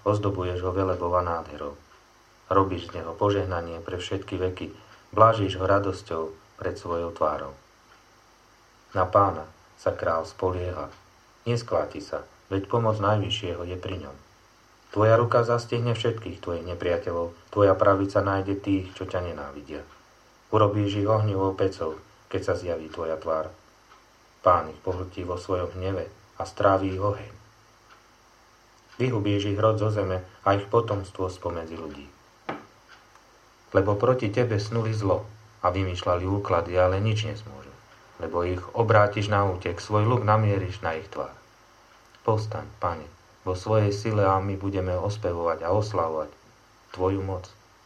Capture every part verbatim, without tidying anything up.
ozdobuješ ho velebou a nádherou. Robíš z neho požehnanie pre všetky veky, blážiš ho radosťou pred svojou tvárou. Na Pána sa král spolieha, neskláti sa, veď pomoc najvyššieho je pri ňom. Tvoja ruka zastihne všetkých tvojich nepriateľov, tvoja pravica nájde tých, čo ťa nenávidia. Urobíš ich ohnivou pecou, keď sa zjaví tvoja tvár. Pán ich pohltí vo svojom hneve a stráví ich oheň. Vyhubíš ich rod zo zeme a ich potomstvo spomedzi ľudí. Lebo proti tebe snuli zlo a vymýšľali úklady, ale nič nezmôžu. Lebo ich obrátiš na útek, svoj luk namieríš na ich tvár. Povstaň, Pane, vo svojej sile a my budeme ospevovať a oslavovať tvoju moc.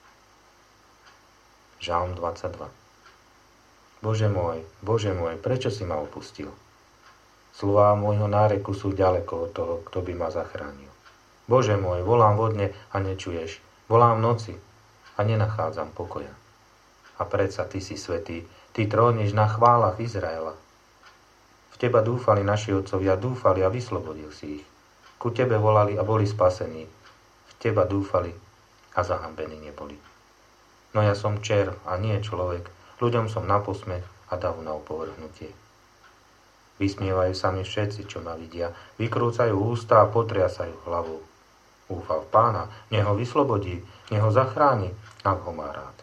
Žalm dvadsaťdva. Bože môj, Bože môj, prečo si ma opustil? Slová môjho náreku sú ďaleko od toho, kto by ma zachránil. Bože môj, volám vodne a nečuješ. Volám v noci a nenachádzam pokoja. A predsa Ty si svätý, Ty tróniš na chválach Izraela. V Teba dúfali naši otcovia, dúfali a vyslobodil si ich. Ku Tebe volali a boli spasení. V Teba dúfali a zahambení neboli. No ja som červ a nie človek, ľuďom som na posmech a davu na opovrhnutie. Vysmievajú sa mi všetci, čo ma vidia, vykrúcajú ústa a potriasajú hlavou. Úfa v Pána, nech ho vyslobodí, nech ho zachráni, ak ho má rád.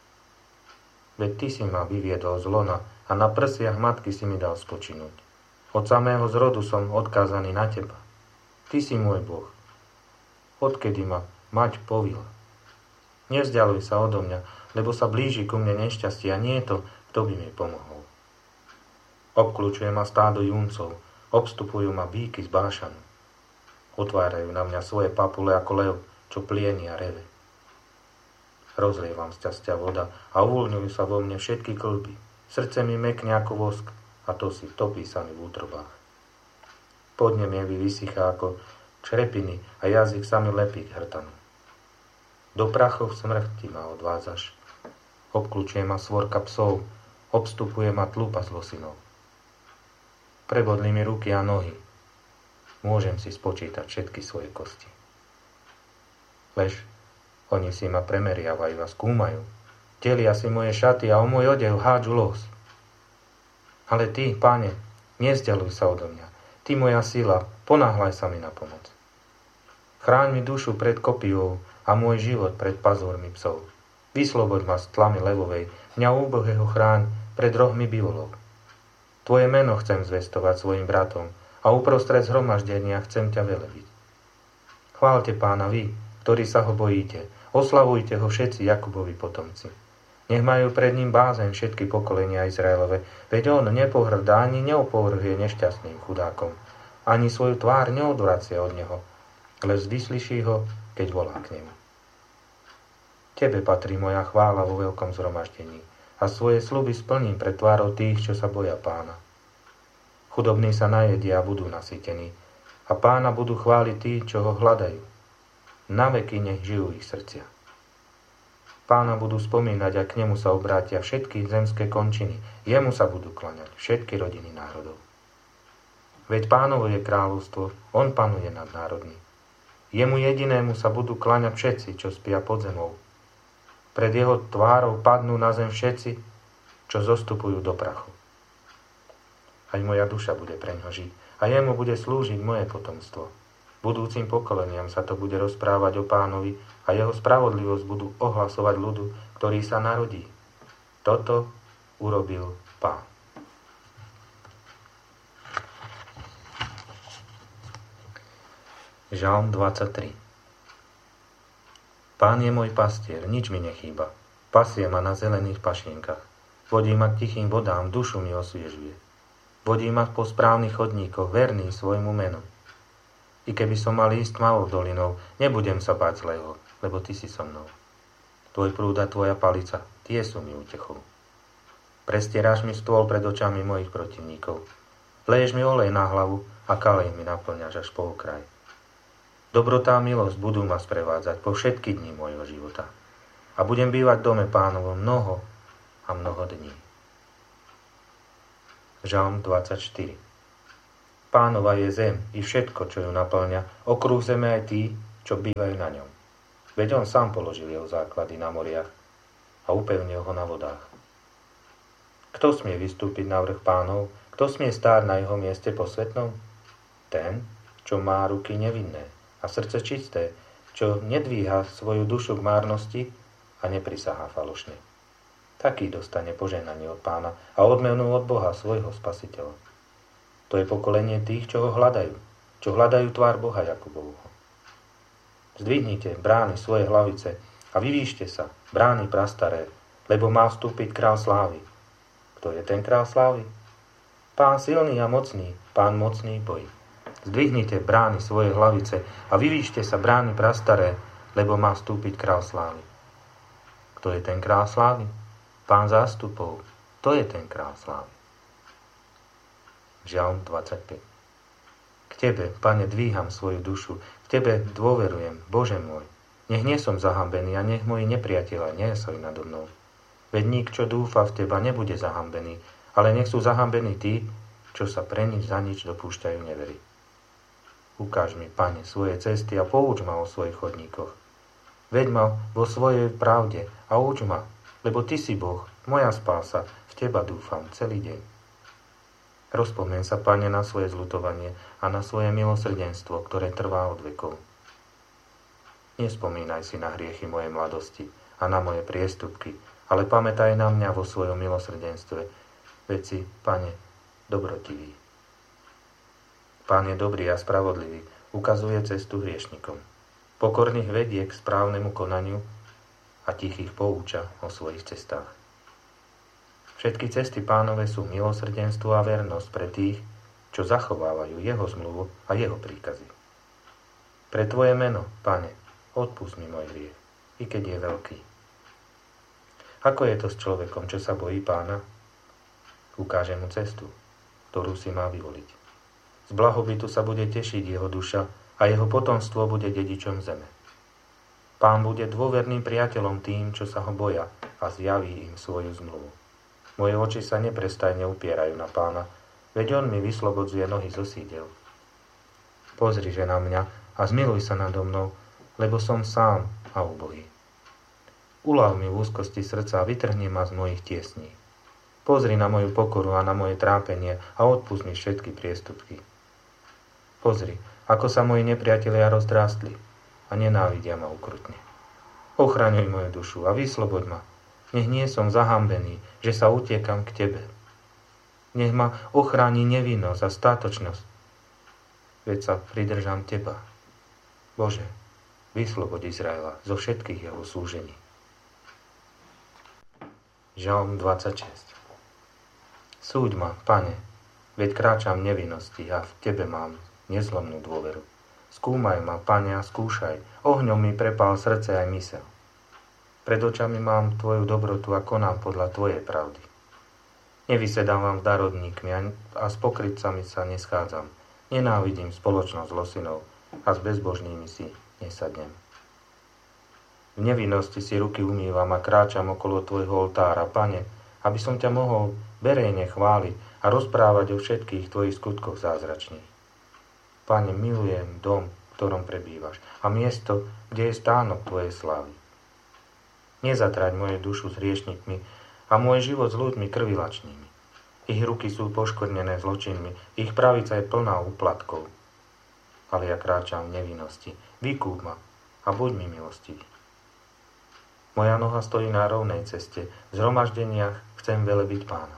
Veď Ty si ma vyviedol z lona a na prsiach matky si mi dal spočinúť. Od samého zrodu som odkázaný na Teba. Ty si môj Boh. Odkedy ma mať povila. Nevzdialuj sa odo mňa, lebo sa blíži ku mne nešťastie a nie je to, kto by mi pomohol. Obklúčuje ma stádo juncov, obstupujú ma bíky z Bášanu. Otvárajú na mňa svoje papule ako lev, čo plieni a reve. Rozlievam z ťastia voda a uvoľňujú sa vo mne všetky kĺby. Srdce mi mekne ako vosk a to si topí sa mi v útrobách. Podnemie mi vysychá ako črepiny a jazyk sa mi lepí k hrtanu. Do prachov smrti ma odvádzaš. Obklúčuje ma svorka psov, obstupuje ma tlupa zlosinov. Prebodli mi ruky a nohy. Môžem si spočítať všetky svoje kosti. Lež, oni si ma premeriavajú a skúmajú. Delia si moje šaty a o môj odev hádžu los. Ale Ty, Pane, nevzdialuj sa odo mňa. Ty moja sila, ponáhľaj sa mi na pomoc. Chráň mi dušu pred kopijou a môj život pred pazúrmi psov. Vysloboď ma z tlamy levovej, mňa úbohého chráň pred rohmi bivolov. Tvoje meno chcem zvestovať svojim bratom a uprostred zhromaždenia chcem ťa velebiť. Chváľte Pána vy, ktorí sa ho bojíte, oslavujte ho všetci Jakubovi potomci. Nech majú pred ním bázeň všetky pokolenia Izraelove, veď on nepohrdá ani neopovrhuje nešťastným chudákom, ani svoju tvár neodvracia od neho, lež vyslyší ho, keď volá k nemu. Tebe patrí moja chvála vo veľkom zhromaždení a svoje sľuby splním pred tvárou tých, čo sa boja Pána. Chudobní sa najedia a budú nasýtení a Pána budú chváliť tí, čo ho hľadajú. Na veky nech žijú ich srdcia. Pána budú spomínať a k nemu sa obrátia všetky zemské končiny. Jemu sa budú klaňať všetky rodiny národov. Veď Pánovo je kráľovstvo, on panuje nad národmi. Jemu jedinému sa budú klaňať všetci, čo spia pod zemou. Pred jeho tvárou padnú na zem všetci, čo zostupujú do prachu. Aj moja duša bude preňho žiť a jemu bude slúžiť moje potomstvo. Budúcim pokoleniam sa to bude rozprávať o Pánovi a jeho spravodlivosť budú ohlasovať ľudu, ktorý sa narodí. Toto urobil Pán. Žalm dvadsaťtri. Pán je môj pastier, nič mi nechýba. Pasie ma na zelených pašienkach. Vodí ma k tichým vodám, dušu mi osviežuje. Vodí ma po správnych chodníkoch, verný svojmu menu. I keby som mal ísť tmavou dolinou, nebudem sa báť zlého, lebo Ty si so mnou. Tvoj prúd a Tvoja palica, tie sú mi útechou. Prestieráš mi stôl pred očami mojich protivníkov. Leješ mi olej na hlavu a kalej mi naplňaš až po okraj. Dobrota a milosť budú ma sprevádzať po všetky dni môjho života. A budem bývať v dome Pánovom mnoho a mnoho dní. Žalm dvadsaťštyri. Pánova je zem i všetko, čo ju naplňa, okruh zeme aj tí, čo bývajú na ňom. Veď on sám položil jeho základy na moriach a upevnil ho na vodách. Kto smie vystúpiť na vrch Pánov? Kto smie stáť na jeho mieste posvätnom? Ten, čo má ruky nevinné a srdce čisté, čo nedvíha svoju dušu k márnosti a neprisahá falošne. Taký dostane požehnanie od Pána a odmenu od Boha, svojho Spasiteľa. To je pokolenie tých, čo ho hľadajú, čo hľadajú tvár Boha Jakubovho. Zdvihnite brány svoje hlavice a vyvíšte sa, brány prastaré, lebo má vstúpiť král slávy. Kto je ten král slávy? Pán silný a mocný, Pán mocný v boji. Zdvihnite brány svoje hlavice a vyvíšte sa, brány prastaré, lebo má vstúpiť král slávy. Kto je ten král slávy? Pán zástupov, to je ten král slávy. Žalm dvadsaťpäť. K Tebe, Pane, dvíham svoju dušu, k Tebe dôverujem, Bože môj. Nech nie som zahambený a nech moji nepriatelia nie sú nado mnou. Veď nik, čo dúfa v Teba, nebude zahambený, ale nech sú zahambení tí, čo sa pre nič za nič dopúšťajú nevery. Ukáž mi, Pane, svoje cesty a pouč ma o svojich chodníkoch. Veď ma vo svojej pravde a uč ma, lebo Ty si Boh, moja spása, v Teba dúfam celý deň. Rozpomeň sa, Pane, na svoje zľutovanie a na svoje milosrdenstvo, ktoré trvá od vekov. Nespomínaj si na hriechy mojej mladosti a na moje priestupky, ale pamätaj na mňa vo svojom milosrdenstve. Veď si, Pane, dobrotivý. Pán je dobrý a spravodlivý, ukazuje cestu hriešnikom. Pokorných vedie k správnemu konaniu a tichých pouča o svojich cestách. Všetky cesty Pánove sú milosrdenstvo a vernosť pre tých, čo zachovávajú jeho zmluvu a jeho príkazy. Pre Tvoje meno, Pane, odpusť mi môj hriech, i keď je veľký. Ako je to s človekom, čo sa bojí Pána? Ukáže mu cestu, ktorú si má vyvoliť. Z blahobytu sa bude tešiť jeho duša a jeho potomstvo bude dedičom zeme. Pán bude dôverným priateľom tým, čo sa ho boja a zjaví im svoju zmluvu. Moje oči sa neprestajne upierajú na Pána, veď on mi vyslobodzuje nohy zo sídel. Pozriže na mňa a zmiluj sa nado mnou, lebo som sám a ubohý. Uľav mi v úzkosti srdca a vytrhni ma z mojich tiesní. Pozri na moju pokoru a na moje trápenie a odpusť mi všetky priestupky. Pozri, ako sa moji nepriatelia rozdrástli a nenávidia ma ukrutne. Ochraňuj moju dušu a vysloboď ma. Nech nie som zahambený, že sa utiekam k Tebe. Nech ma ochráni nevinnosť a státočnosť. Veď sa pridržam Teba. Bože, vysloboď Izraela zo všetkých jeho súžení. Žalm dvadsaťšesť. Súď ma, Pane, veď kráčam v nevinnosti a v Tebe mám nezlomnú dôveru. Skúmaj ma, Pane, a skúšaj, ohňom mi prepál srdce aj myseľ. Pred očami mám Tvoju dobrotu a konám podľa Tvojej pravdy. Nevysedávam s darodníkmi a s pokrytcami sa neschádzam. Nenávidím spoločnosť s losinov a s bezbožnými si nesadnem. V nevinnosti si ruky umývam a kráčam okolo Tvojho oltára, Pane, aby som ťa mohol verejne chváliť a rozprávať o všetkých Tvojich skutkoch zázračných. Pane, milujem dom, v ktorom prebývaš a miesto, kde je stánok Tvojej slávy. Nezatrať moju dušu s hriešnikmi a môj život s ľuďmi krvilačnými. Ich ruky sú poškvrnené zločinmi, ich pravica je plná úplatkov. Ale ja kráčam v nevinnosti. Vykúp ma a buď mi milostivý. Moja noha stojí na rovnej ceste. V zhromaždeniach chcem velebiť Pána.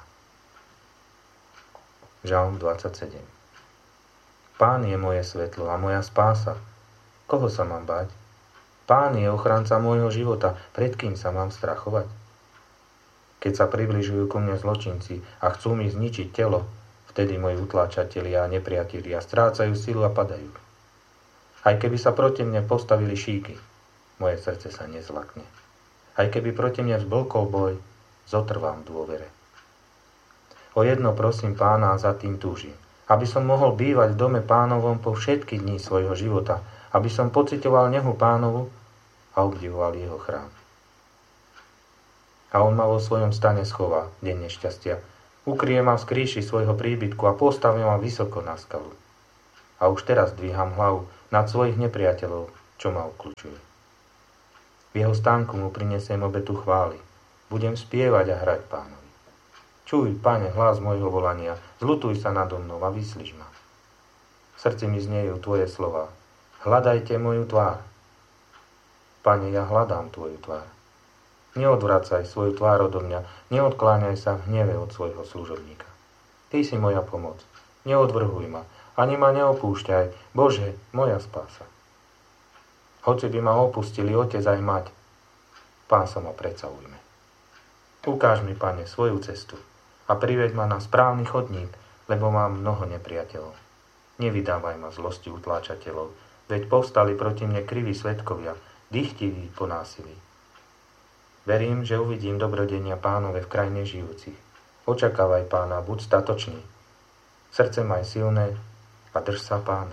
Žalm dvadsaťsedem. Pán je moje svetlo a moja spása. Koho sa mám báť? Pán je ochranca môjho života. Pred kým sa mám strachovať? Keď sa približujú ku mne zločinci a chcú mi zničiť telo, vtedy moji utláčatelia a nepriatelia strácajú silu a padajú. Aj keby sa proti mne postavili šíky, moje srdce sa nezlakne. Aj keby proti mne vzblkol boj, zotrvám v dôvere. O jedno prosím Pána a za tým túžim, aby som mohol bývať v dome Pánovom po všetky dní svojho života, aby som pociťoval nehu Pánovu a obdivoval jeho chrám. A on ma vo svojom stane schová v deň nešťastia, ukrie ma v skríši svojho príbytku a postaví ma vysoko na skalu. A už teraz dvíham hlavu nad svojich nepriateľov čo ma ukľúčuje. V jeho stánku mu prinesiem obetu chvály. Budem spievať a hrať Pánovi. Čuj, Pane, hlas môjho volania, zľutuj sa nado mnou a vyslíš ma. V srdci mi zniejú tvoje slová. Hľadajte moju tvár. Pane, ja hľadám tvoju tvár. Neodvracaj svoju tvár odo mňa, neodkláňaj sa v hneve od svojho služobníka. Ty si moja pomoc, neodvrhuj ma, ani ma neopúšťaj, Bože, moja spása. Hoci by ma opustili otec aj mať, Pán sa ma predsa ujme. Ukáž mi, Pane, svoju cestu a priveď ma na správny chodník, lebo mám mnoho nepriateľov. Nevydávaj ma zlosti utláčateľov, veď povstali proti mne kriví svedkovia, dychtiví po násilí. Verím, že uvidím dobrodenia Pánove v krajine žijúcich. Očakávaj Pána, buď statočný. Srdce maj silné a drž sa Pána.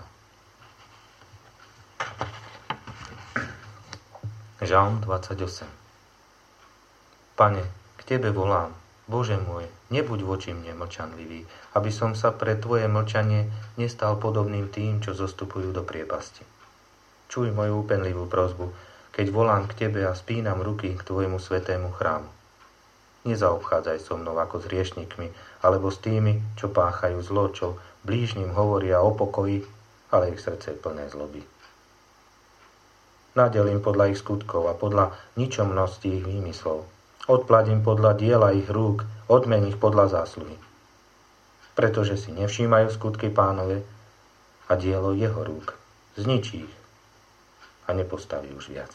Žalm dvadsaťosem. Pane, k Tebe volám, Bože môj, nebuď voči mne mlčanlivý, aby som sa pre Tvoje mlčanie nestal podobným tým, čo zostupujú do priepasti. Čuj moju úpenlivú prosbu, keď volám k Tebe a spínam ruky k Tvojmu svätému chrámu. Nezaobchádzaj so mnou ako s hriešnikmi, alebo s tými, čo páchajú zlo, čo blížnym hovoria o pokoji, ale ich srdce je plné zloby. Nadelím podľa ich skutkov a podľa ničomnosti ich výmyslov. Odpladím podľa diela ich rúk, odmen ich podľa zásluhy. Pretože si nevšímajú skutky Pánove a dielo jeho rúk. Zničí ich a nepostaví už viac.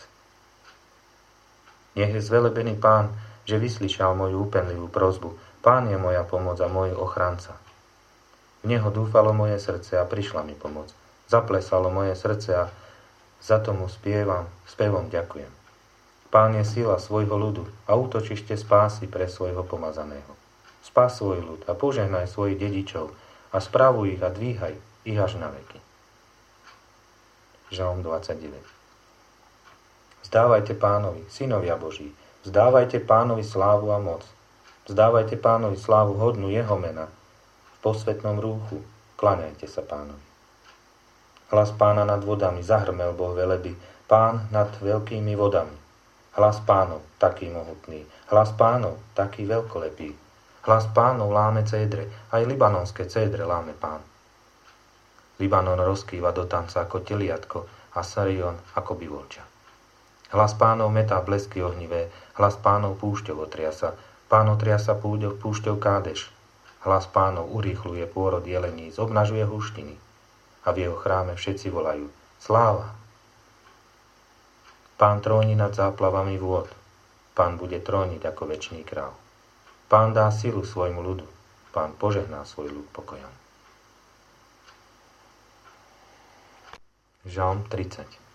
Nech je zvelebený Pán, že vyslyšal moju úpenlivú prosbu. Pán je moja pomoc a môj ochranca. V Neho dúfalo moje srdce a prišla mi pomoc. Zaplesalo moje srdce a za tomu spievam, spevom ďakujem. Pán je sila svojho ľudu a útočište spásy pre svojho pomazaného. Spás svoj ľud a požehnaj svojich dedičov a správuj ich a dvíhaj ich až na veky. Žalm dvadsaťdeväť. Vzdávajte Pánovi, synovia Boží, vzdávajte Pánovi slávu a moc. Vzdávajte Pánovi slávu hodnú jeho mena. V posvätnom rúchu klaňajte sa Pánovi. Hlas Pána nad vodami, zahrmel Boh veleby, Pán nad veľkými vodami. Hlas Pánov, taký mohutný, hlas Pánov, taký veľkolepý. Hlas Pánov láme cédre, aj libanonské cédre láme Pán. Libanon rozkýva do tanca ako teliatko a Sarion ako bivolča. Hlas Pánov metá blesky ohnivé, hlas Pánov púšťou otriasa, Pán otriasa púšťou, púšťou Kádeš. Hlas Pánov urýchluje pôrod jeleníc, obnažuje húštiny a v jeho chráme všetci volajú sláva. Pán tróni nad záplavami vôd, Pán bude tróniť ako večný král. Pán dá silu svojmu ľudu, Pán požehná svoj ľud pokojom. Žalm tridsať.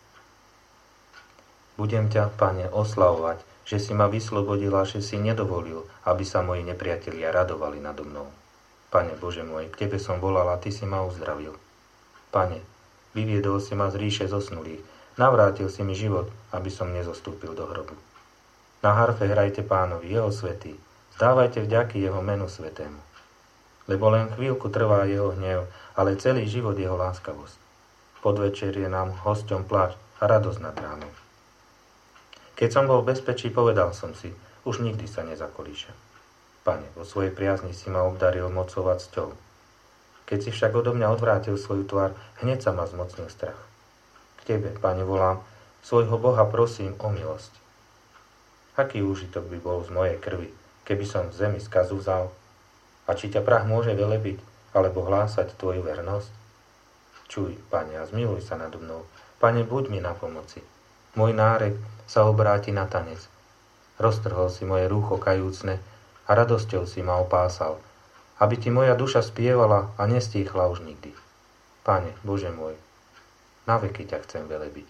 Budem ťa, Pane, oslavovať, že si ma vyslobodil a že si nedovolil, aby sa moji nepriatelia radovali nado mnou. Pane Bože môj, k Tebe som volal a Ty si ma uzdravil. Pane, vyviedol si ma z ríše zosnulých, navrátil si mi život, aby som nezostúpil do hrobu. Na harfe hrajte Pánovi, jeho svätý, vzdávajte vďaky jeho menu svätému. Lebo len chvíľku trvá jeho hnev, ale celý život jeho láskavosť. Podvečer je nám hosťom pláč a radosť nad ránom. Keď som bol v bezpečí, povedal som si, už nikdy sa nezakolíšem. Pane, vo svojej priazni si ma obdaril mocou a cťou. Keď si však odo mňa odvrátil svoju tvár, hneď sa ma zmocnil strach. K Tebe, Pane, volám, svojho Boha prosím o milosť. Aký úžitok by bol z mojej krvi, keby som v zemi skazu vzal? A či ťa prach môže velebiť, alebo hlásať Tvoju vernosť? Čuj, Pane, a zmiluj sa nado mnou. Pane, buď mi na pomoci. Môj nárek sa obráti na tanec. Roztrhol si moje rúcho kajúcne a radosťou si ma opásal, aby Ti moja duša spievala a nestíchla už nikdy. Pane, Bože môj, na veky ťa chcem velebiť.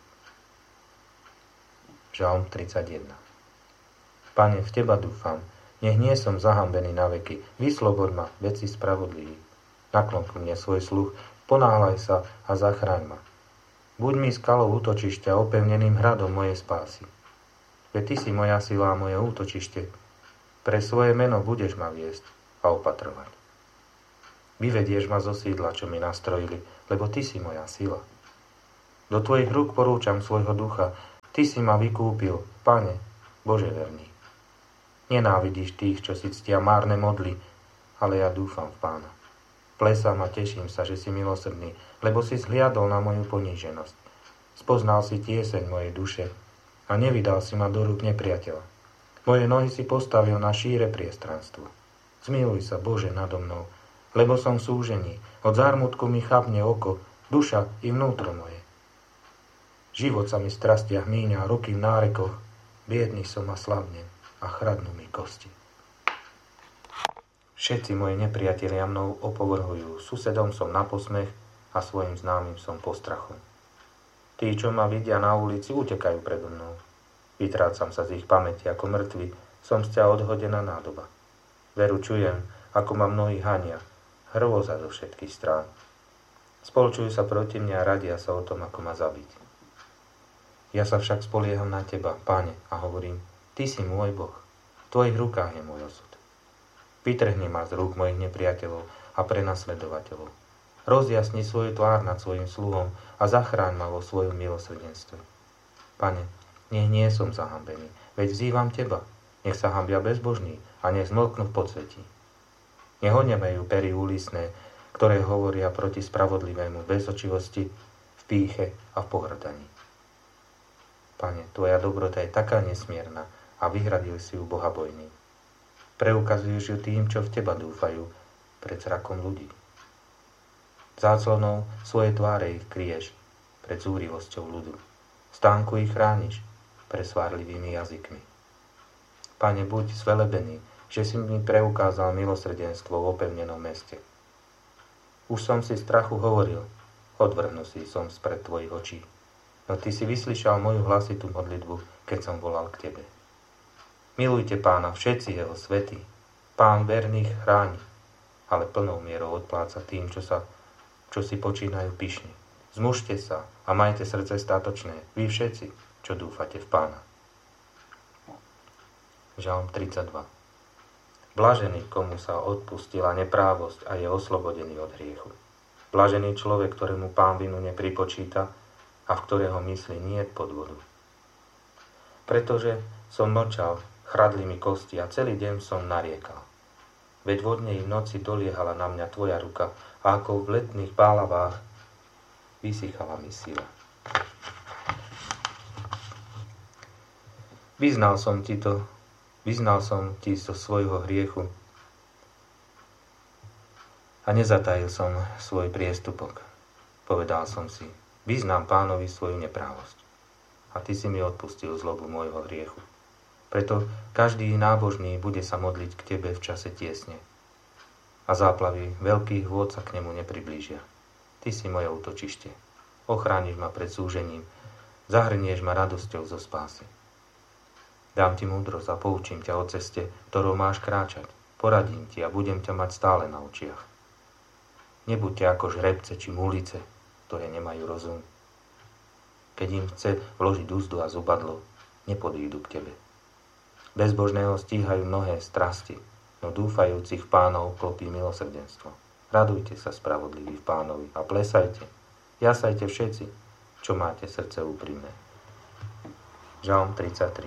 Žalm tridsaťjeden. Pane, v Teba dúfam, nech nie som zahambený na veky, vyslobod ma, veď si spravodlivý. Naklon k mne svoj sluch, ponáhľaj sa a zachráň ma. Buď mi skalou útočišťa, opevneným hradom mojej spásy. Veď Ty si moja sila a moje útočište. Pre svoje meno budeš ma viesť a opatrovať. Vyvedieš ma zo sídla, čo mi nastrojili, lebo Ty si moja sila. Do tvojich rúk porúčam svojho ducha. Ty si ma vykúpil, Pane, Bože verný. Nenávidíš tých, čo si ctia márne modly, ale ja dúfam v Pána. Plesám a teším sa, že si milosrdný, lebo si zhliadol na moju poníženosť. Spoznal si tieseň mojej duše a nevydal si ma do rúk nepriateľa. Moje nohy si postavil na šíre priestranstvo. Zmiluj sa, Bože, nado mnou, lebo som v súžení. Od zármutku mi chápne oko, duša i vnútro moje. Život sa mi v strastiach míňa, ruky v nárekoch, biedný som a slabnem a chradnú mi kosti. Všetci moji nepriatelia mnou opovrhujú, susedom som na posmech a svojim známym som postrachom. Tí, čo ma vidia na ulici, utekajú predo mnou. Vytrácam sa z ich pamäti ako mŕtvy, som z ťa odhodená nádoba. Veru čujem, ako ma mnohí hania, hrôza zo všetkých strán. Spolčujú sa proti mne a radia sa o tom, ako ma zabiť. Ja sa však spolieham na teba, Pane, a hovorím, ty si môj Boh, v tvojich rukách je môj osud. Vytrhni ma z rúk mojich nepriateľov a prenasledovateľov. Rozjasni svoju tvár nad svojim sluhom a zachráň ma vo svojom milosrdenstve. Pane, nech nie som zahambený, veď vzývam teba, nech sa hambia bezbožní a nech zmlknú v podsvetí. Nech odnevajú pery úlisné, ktoré hovoria proti spravodlivému bez očivosti, v pýche a v pohrdaní. Pane, tvoja dobrota je taká nesmierna a vyhradil si ju bohabojný. Preukazuješ ju tým, čo v teba dúfajú, pred zrakom ľudí. Záclonou svojej tváre ich kryješ pred zúrivosťou ľudu. V stánku ich chrániš pred svárlivými jazykmi. Pane, buď zvelebený, že si mi preukázal milosrdenstvo v opevnenom meste. Už som si strachu hovoril, odvrhnutý som spred tvojich očí. No ty si vyslyšal moju hlasitú modlitbu, keď som volal k tebe. Milujte Pána všetci jeho svety. Pán verných chráni, ale plnou mierou odpláca tým, čo, sa, čo si počínajú pyšne. Zmužte sa a majte srdce statočné, vy všetci, čo dúfate v Pána. Žalm tridsaťdva. Blažený, komu sa odpustila neprávosť a je oslobodený od hriechu. Blažený človek, ktorému Pán vinu nepripočíta a v ktorého mysli niet podvodu. Pretože som mlčal, chradli mi kosti a celý deň som nariekal. Veď vodne i v noci doliehala na mňa tvoja ruka a ako v letných pálavách vysychala mi sila. Vyznal som ti to, vyznal som ti zo svojho hriechu a nezatajil som svoj priestupok. Povedal som si, vyznám Pánovi svoju neprávosť. A ty si mi odpustil zlobu môjho hriechu. Preto každý nábožný bude sa modliť k tebe v čase tiesne. A záplavy veľkých vôd sa k nemu nepriblížia. Ty si moje útočište. Ochrániš ma pred súžením. Zahrnieš ma radosťou zo spásy. Dám ti múdrosť a poučím ťa o ceste, ktorou máš kráčať. Poradím ti a budem ťa mať stále na očiach. Nebuďte ako žrebce či múlice, ktoré nemajú rozum. Keď im chce vložiť úzdu a zubadlo, nepodídu k tebe. Bezbožného stíhajú mnohé strasti, no dúfajúcich v Pána obklopí milosrdenstvo. Radujte sa, spravodliví v Pánovi, a plesajte, jasajte všetci, čo máte srdce úprimné. Žalm tridsaťtri.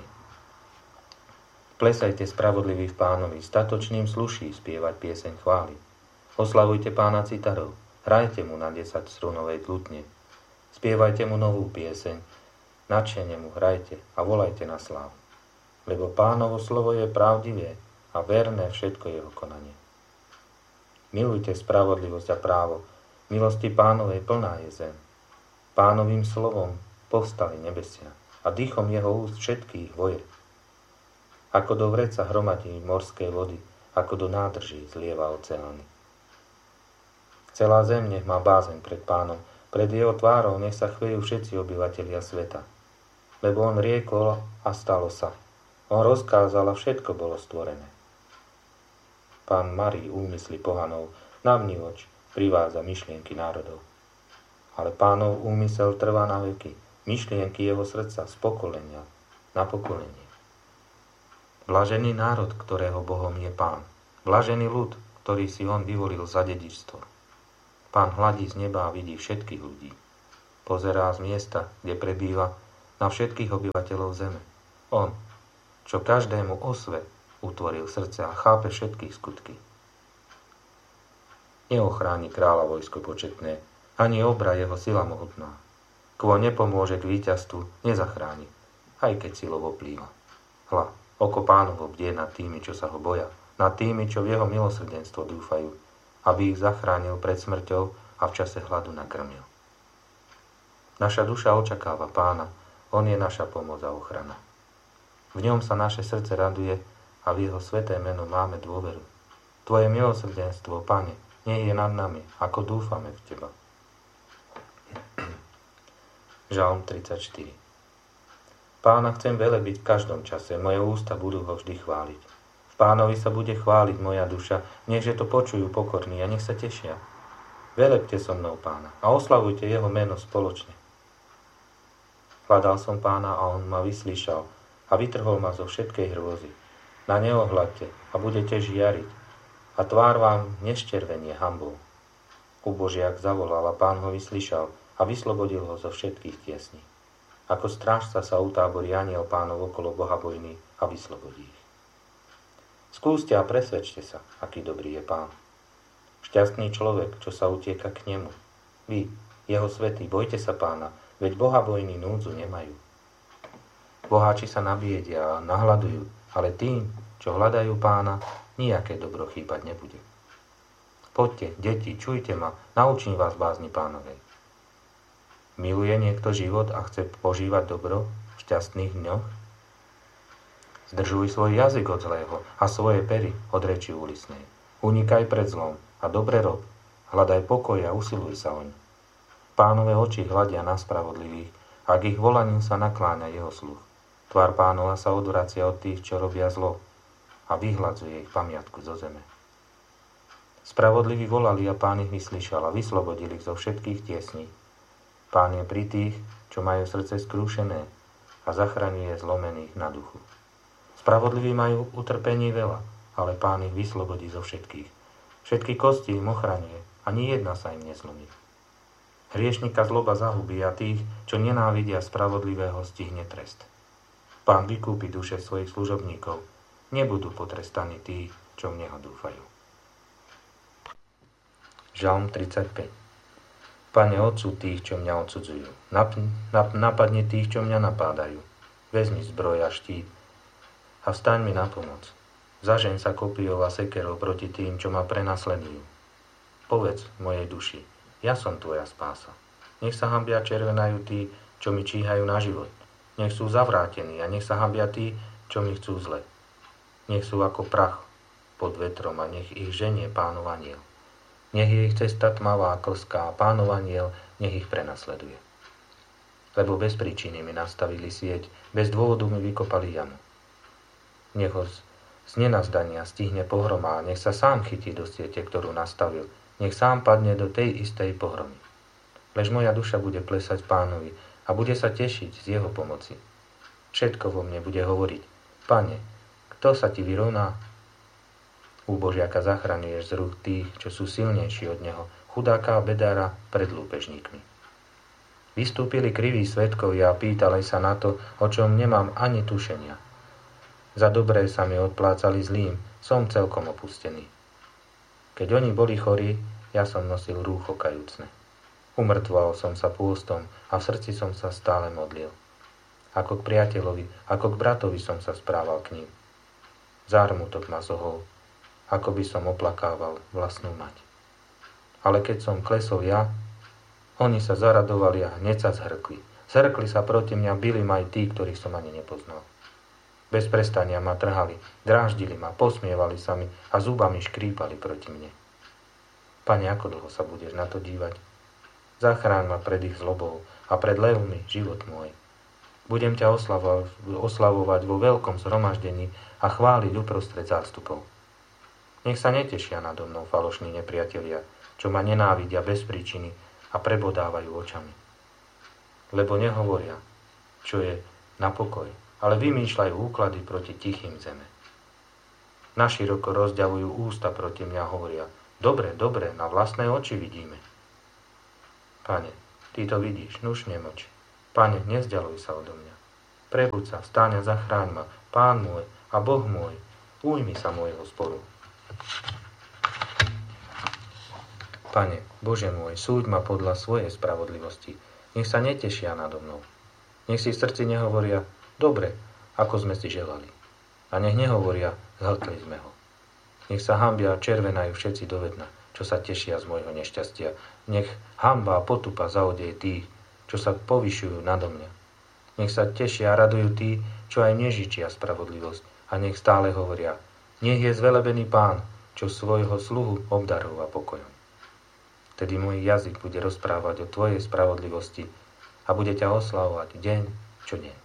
Plesajte, spravodliví v Pánovi, statočným sluší spievať pieseň chvály. Oslavujte Pána citarov, hrajte mu na desať strunovej tlutne. Spievajte mu novú pieseň, nadšene mu hrajte a volajte na slávu. Lebo Pánovo slovo je pravdivé a verné všetko jeho konanie. Milujte spravodlivosť a právo, milosti Pánovej plná je zem. Pánovým slovom povstali nebesia a dýchom jeho úst všetkých voje. Ako do vreca hromadí morské vody, ako do nádrží zlieva oceány. Celá zem nech má bázeň pred Pánom, pred jeho tvárou nech sa chvejú všetci obyvatelia sveta. Lebo on riekol a stalo sa. On rozkázal a všetko bolo stvorené. Pán marí úmysly pohanov, navnívoč privádza myšlienky národov. Ale Pánov úmysel trvá na veky, myšlienky jeho srdca z pokolenia na pokolenie. Blažený národ, ktorého Bohom je Pán. Blažený ľud, ktorý si on vyvolil za dedičstvo. Pán hladí z neba a vidí všetkých ľudí. Pozerá z miesta, kde prebýva, na všetkých obyvateľov zeme. On, čo každému osve utvoril srdce a chápe všetkých skutky. Neochráni kráľa vojsko početné, ani obra jeho sila mohutná. Kvo nepomôže k víťazstvu, nezachráni, aj keď silovo plýva. Hľa, oko Pánovo bdie nad tými, čo sa ho boja, nad tými, čo v jeho milosrdenstvo dúfajú, aby ich zachránil pred smrťou a v čase hladu nakrmil. Naša duša očakáva Pána, on je naša pomoc a ochrana. V ňom sa naše srdce raduje a v jeho sväté meno máme dôveru. Tvoje milosrdenstvo, Pane, nie je nad nami, ako dúfame v Teba. Žalm tridsaťštyri. Pána chcem velebiť v každom čase, moje ústa budú ho vždy chváliť. V Pánovi sa bude chváliť moja duša, nechže to počujú pokorní a nech sa tešia. Velebte so mnou Pána a oslavujte jeho meno spoločne. Hľadal som Pána a on ma vyslíšal a vytrhol ma zo všetkej hrôzy. Na neohľadte a budete žiariť a tvár vám neščervenie hanbou. Ubožiak zavolal a Pán ho vyslíšal a vyslobodil ho zo všetkých tiesní. Ako strážca sa utáborí aniel Pánov okolo bohabojný a vyslobodí ich. Skúste a presvedčte sa, aký dobrý je Pán. Šťastný človek, čo sa utieka k nemu. Vy, jeho svätí, bojte sa Pána, veď bohabojní núdzu nemajú. Boháči sa nabiedia a nahľadujú, ale tým, čo hľadajú Pána, nijaké dobro chýbať nebude. Poďte, deti, čujte ma, naučím vás bázni Pánovej. Miluje niekto život a chce požívať dobro v šťastných dňoch? Zdržuj svoj jazyk od zlého a svoje pery od reči úlisnej. Unikaj pred zlom a dobre rob. Hľadaj pokoj a usiluj sa oň. Pánové oči hľadia na spravodlivých, a k ich volaním sa nakláňa jeho sluch. Tvár Pánova sa odvracia od tých, čo robia zlo, a vyhľadzuje ich pamiatku zo zeme. Spravodliví volali a Pán ich vyslyšal a vyslobodil ich zo všetkých tiesní. Pán je pri tých, čo majú srdce skrúšené a zachraňuje zlomených na duchu. Spravodliví majú utrpení veľa, ale Pán ich vyslobodí zo všetkých. Všetky kosti im ochraňuje, ani jedna sa im nezlomí. Hriešnika zloba zahubí a tých, čo nenávidia spravodlivého, stihne trest. Pán vykúpi duše svojich služobníkov, nebudú potrestaní tí, čo v Neho dúfajú. Žalm tridsaťpäť. Pane, odsúď tých, čo mňa odsudzujú. Nap, nap, napadni tých, čo mňa napádajú. Vezmi zbroj a štít a vstaň mi na pomoc. Zažeň sa kopijou a sekerou proti tým, čo ma prenasledujú. Povedz mojej duši, ja som tvoja spása. Nech sa hanbia červenajú tí, čo mi číhajú na život. Nech sú zavrátení a nech sa hanbia tí, čo mi chcú zle. Nech sú ako prach pod vetrom a nech ich ženie Pánov anjel. Nech je ich cesta tmavá a klská a Pánov anjel nech ich prenasleduje. Lebo bez príčiny mi nastavili sieť, bez dôvodu mi vykopali jamu. Nech ho z nenazdania stihne pohroma a nech sa sám chytí do siete, ktorú nastavil. Nech sám padne do tej istej pohromy. Lež moja duša bude plesať Pánovi a bude sa tešiť z jeho pomoci. Všetko vo mne bude hovoriť: Pane, kto sa ti vyrovná? Úbožiaka zachraňuješ z rúk tých, čo sú silnejší od neho, chudáka a bedára pred lúpežníkmi. Vystúpili kriví svedkovia a pýtali sa na to, o čom nemám ani tušenia. Za dobré sa mi odplácali zlým, som celkom opustený. Keď oni boli chorí, ja som nosil rúcho kajúcne. Umrtval som sa pôstom a v srdci som sa stále modlil. Ako k priateľovi, ako k bratovi som sa správal k ním. Zármutok ma zohol, ako by som oplakával vlastnú mať. Ale keď som klesol ja, oni sa zaradovali a hneď sa zhrkli. Zhrkli sa proti mňa, bili ma aj tí, ktorých som ani nepoznal. Bez prestania ma trhali, dráždili ma, posmievali sa mi a zubami škrípali proti mne. Pane, ako dlho sa budeš na to dívať? Zachráň ma pred ich zlobou a pred levmi život môj. Budem ťa oslavovať, oslavovať vo veľkom zhromaždení a chváliť uprostred zástupov. Nech sa netešia nado mnou falošní nepriatelia, čo ma nenávidia bez príčiny a prebodávajú očami. Lebo nehovoria, čo je na pokoj, ale vymýšľajú úklady proti tichým zeme. Naširoko rozďavujú ústa proti mňa a hovoria: dobre, dobre, na vlastné oči vidíme. Pane, Ty to vidíš, nuž nemlč. Pane, nevzdialuj sa odo mňa. Prebud sa, vstáň a zachráň ma, Pán môj a Boh môj, ujmi sa môjho sporu. Pane, Bože môj, súď ma podľa svojej spravodlivosti. Nech sa netešia nado mnou. Nech si v srdci nehovoria, dobre, ako sme si želali. A nech nehovoria, zhltli sme ho. Nech sa hanbia a červenajú všetci dovedna, čo sa tešia z môjho nešťastia. Nech hanba a potupa zaodeje tých, čo sa povyšujú nado mňa. Nech sa tešia a radujú tí, čo aj nežičia spravodlivosť. A nech stále hovoria, nech je zvelebený Pán, čo svojho sluhu obdarúva pokojom. Tedy môj jazyk bude rozprávať o tvojej spravodlivosti a bude ťa oslavovať deň čo deň.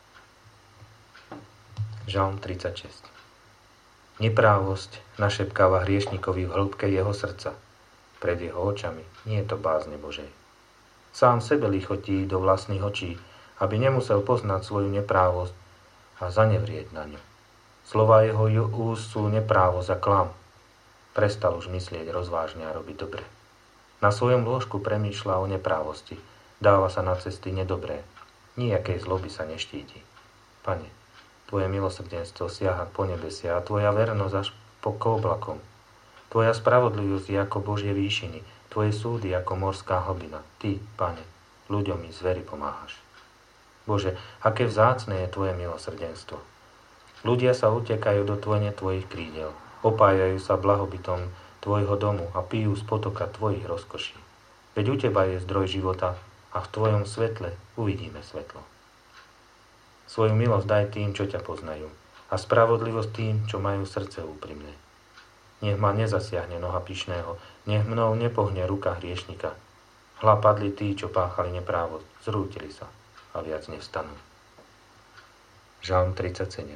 Žalm tridsaťšesť. Neprávosť našepkáva hriešnikovi v hĺbke jeho srdca. Pred jeho očami nie je to bázne Božej. Sám sebe lichotí do vlastných očí, aby nemusel poznať svoju neprávosť a zanevrieť na ňu. Slová jeho úst sú neprávosť a klam. Prestal už myslieť rozvážne a robiť dobre. Na svojom lôžku premýšľa o neprávosti. Dáva sa na cesty nedobré. Nijakej zloby sa neštíti. Pane, tvoje milosrdenstvo siaha po nebesia a tvoja vernosť až po oblakom. Tvoja spravodlivosť je ako Božie výšiny, tvoje súdy ako morská hlbina. Ty, Pane, ľuďom i zveri pomáhaš. Bože, aké vzácne je tvoje milosrdenstvo. Ľudia sa utekajú do tvojne tvojich krídel, opájajú sa blahobytom tvojho domu a pijú z potoka tvojich rozkoší. Veď u teba je zdroj života a v tvojom svetle uvidíme svetlo. Svoju milosť daj tým, čo ťa poznajú, a spravodlivosť tým, čo majú srdce úprimné. Nech ma nezasiahne noha pyšného, nech mnou nepohne ruka hriešnika. Hľa padli tí, čo páchali neprávosť, zrútili sa a viac nevstanú. Žalm tridsaťsedem.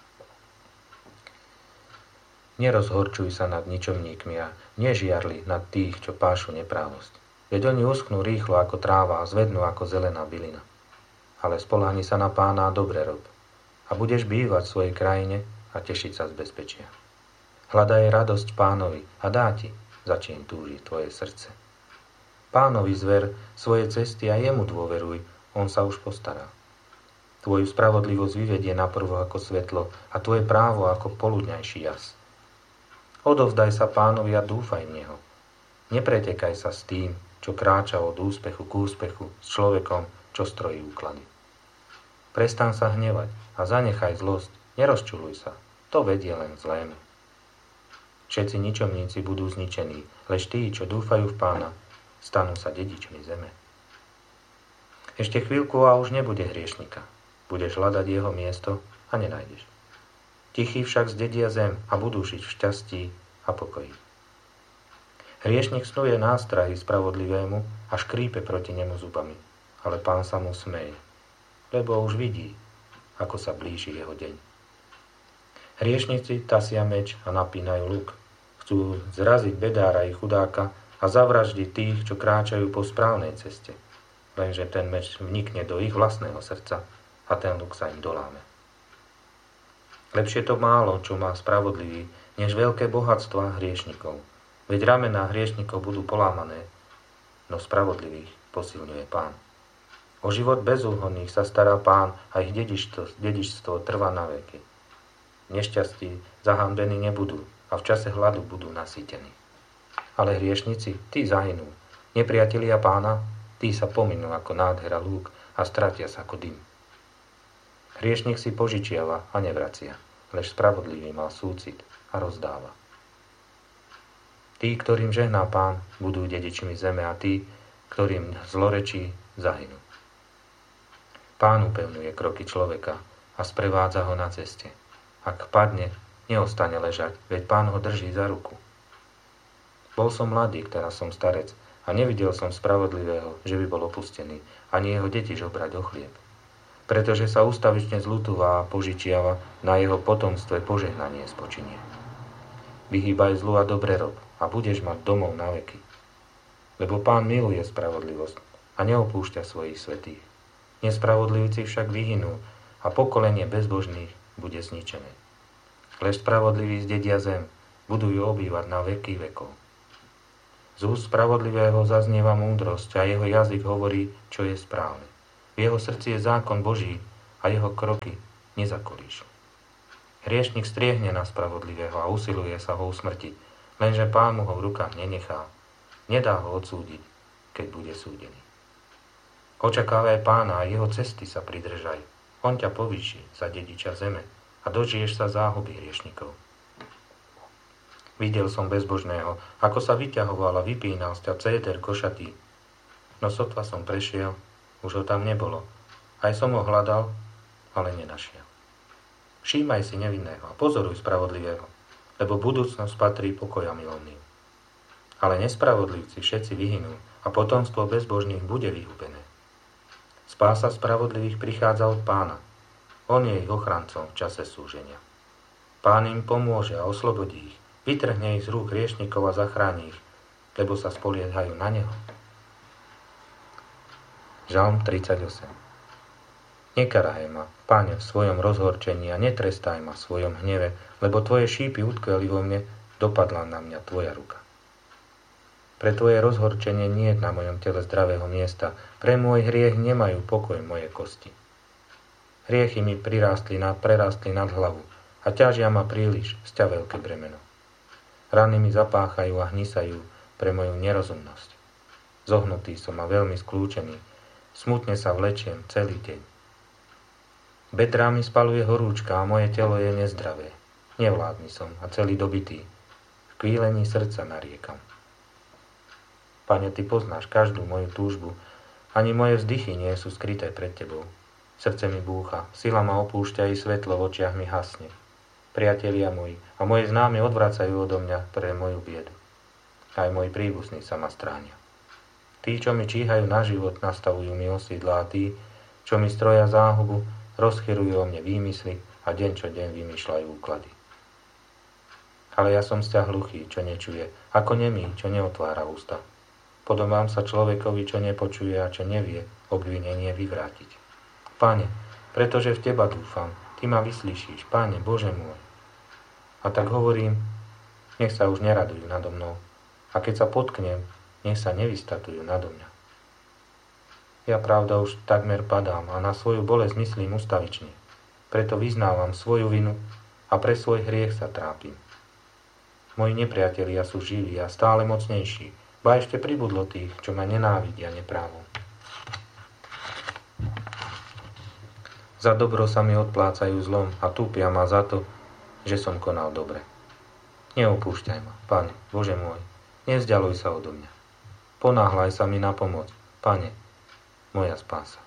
Nerozhorčuj sa nad ničomníkmi a nežiarli nad tých, čo pášu neprávosť. Veď oni uschnú rýchlo ako tráva a zvednú ako zelená bylina. Ale spoľahni sa na Pána a dobre rob. A budeš bývať v svojej krajine a tešiť sa z bezpečia. Hľadaj radosť Pánovi a dá ti, za čím túži tvoje srdce. Pánovi zver svoje cesty a jemu dôveruj, on sa už postará. Tvoju spravodlivosť vyvedie naprvo ako svetlo a tvoje právo ako poludňajší jas. Odovzdaj sa Pánovi a dúfaj v neho. Nepretekaj sa s tým, čo kráča od úspechu k úspechu s človekom, čo strojí úklady. Prestan sa hnevať a zanechaj zlosť, nerozčuľuj sa, to vedie len k zlému. Všetci ničomníci budú zničení, lež tí, čo dúfajú v Pána, stanú sa dedičmi zeme. Ešte chvíľku a už nebude hriešnika. Budeš hľadať jeho miesto a nenájdeš. Tichí však zdedia zem a budú žiť v šťastí a pokoji. Hriešnik snuje nástrahy spravodlivému a škrípe proti nemu zubami. Ale Pán sa mu smeje, lebo už vidí, ako sa blíži jeho deň. Hriešnici tasia meč a napínajú luk. Chcú zraziť bedára i chudáka a zavraždiť tých, čo kráčajú po správnej ceste. Lenže ten meč vnikne do ich vlastného srdca a ten luk sa im doláme. Lepšie to málo, čo má spravodlivý, než veľké bohatstva hriešnikov. Veď ramená hriešnikov budú polámané, no spravodlivých posilňuje Pán. O život bezúhonných sa stará Pán a ich dedičstvo, dedičstvo trvá na veky. Nešťastí zahanbení nebudú a v čase hladu budú nasýtení. Ale hriešnici, tí zahynú. Nepriatelia Pána, tí sa pominú ako nádhera lúk a stratia sa ako dym. Hriešnik si požičiava a nevracia, lež spravodlivý má súcit a rozdáva. Tí, ktorým žehná Pán, budú dedičmi zeme a tí, ktorým zlorečí, zahynú. Pán upevňuje kroky človeka a sprevádza ho na ceste. Ak padne, neostane ležať, veď Pán ho drží za ruku. Bol som mladý, teraz som starec a nevidel som spravodlivého, že by bol opustený, ani jeho deti žobrať o chlieb. Pretože sa ustavične zľutúva a požičiava, na jeho potomstve požehnanie spočinie. Vyhýbaj zlu a dobre rob a budeš mať domov na veky. Lebo Pán miluje spravodlivosť a neopúšťa svojich svätých. Nespravodlivci však vyhynú a pokolenie bezbožných bude zničené. Lež spravodliví zdedia zem, budú ju obývať na veky vekov. Z úst spravodlivého zaznieva múdrosť a jeho jazyk hovorí, čo je správne. V jeho srdci je zákon Boží a jeho kroky nezakolíš. Hriešnik striehne na spravodlivého a usiluje sa ho usmrtiť, lenže Pán mu ho v rukách nenechá. Nedá ho odsúdiť, keď bude súdený. Očakávaj Pána a jeho cesty sa pridržaj. On ťa povýši za dediča zeme a dožiješ sa záhuby hriešnikov. Videl som bezbožného, ako sa vyťahoval a vypínal z ťa céder košatý. No sotva som prešiel, už ho tam nebolo. Aj som ho hľadal, ale nenašiel. Všímaj si nevinného a pozoruj spravodlivého, lebo budúcnosť patrí pokoja milovným. Ale nespravodlivci všetci vyhynú a potomstvo bezbožných bude vyhubené. Spása spravodlivých prichádza od Pána. On je ich ochrancom v čase súženia. Pán im pomôže a oslobodí ich. Vytrhne ich z rúk hriešnikov a zachráni ich, lebo sa spoliehajú na neho. Žalm tridsaťosem. Nekaraj ma, Páne, v svojom rozhorčení a netrestaj ma v svojom hneve, lebo tvoje šípy utkveli vo mne, dopadla na mňa tvoja ruka. Pre tvoje rozhorčenie nie je na mojom tele zdravého miesta, pre môj hriech nemajú pokoj moje kosti. Hriechy mi prirástli na, prerástli nad hlavu a ťažia ma príliš, sťa veľké bremeno. Rany mi zapáchajú a hnisajú pre moju nerozumnosť. Zohnutý som a veľmi skľúčený, smutne sa vlečiem celý deň. Bedrá mi spaluje horúčka a moje telo je nezdravé. Nevládny som a celý dobitý. V kvílení srdca nariekam. Pane, ty poznáš každú moju túžbu, ani moje vzdychy nie sú skryté pred tebou. Srdce mi búcha, sila ma opúšťa i svetlo v očiach mi hasne. Priatelia moji a moje známi odvracajú odo mňa pre moju biedu. Aj moji príbuzní sa ma stránia. Tí, čo mi číhajú na život, nastavujú mi osídla a tí, čo mi stroja záhubu, rozchyrujú o mne výmysly a deň čo deň vymýšľajú úklady. Ale ja som sťa hluchý, čo nečuje, ako nemý, čo neotvára ústa. Podobám sa človekovi, čo nepočuje a čo nevie obvinenie vyvrátiť. Pane, pretože v teba dúfam, ty ma vyslíšíš, Pane, Bože môj. A tak hovorím, nech sa už neradujú nado mnou. A keď sa potknem, nech sa nevystatujú nado mňa. Ja pravda už takmer padám a na svoju bolesť myslím ustavične. Preto vyznávam svoju vinu a pre svoj hriech sa trápim. Moji nepriatelia sú živí a stále mocnejší, ba ešte pribudlo tých, čo ma nenávidia neprávom. Za dobro sa mi odplácajú zlom a túpia ma za to, že som konal dobre. Neopúšťaj ma, Pane, Bože môj, nevzdialuj sa odo mňa. Ponáhľaj sa mi na pomoc, Pane, moja spása.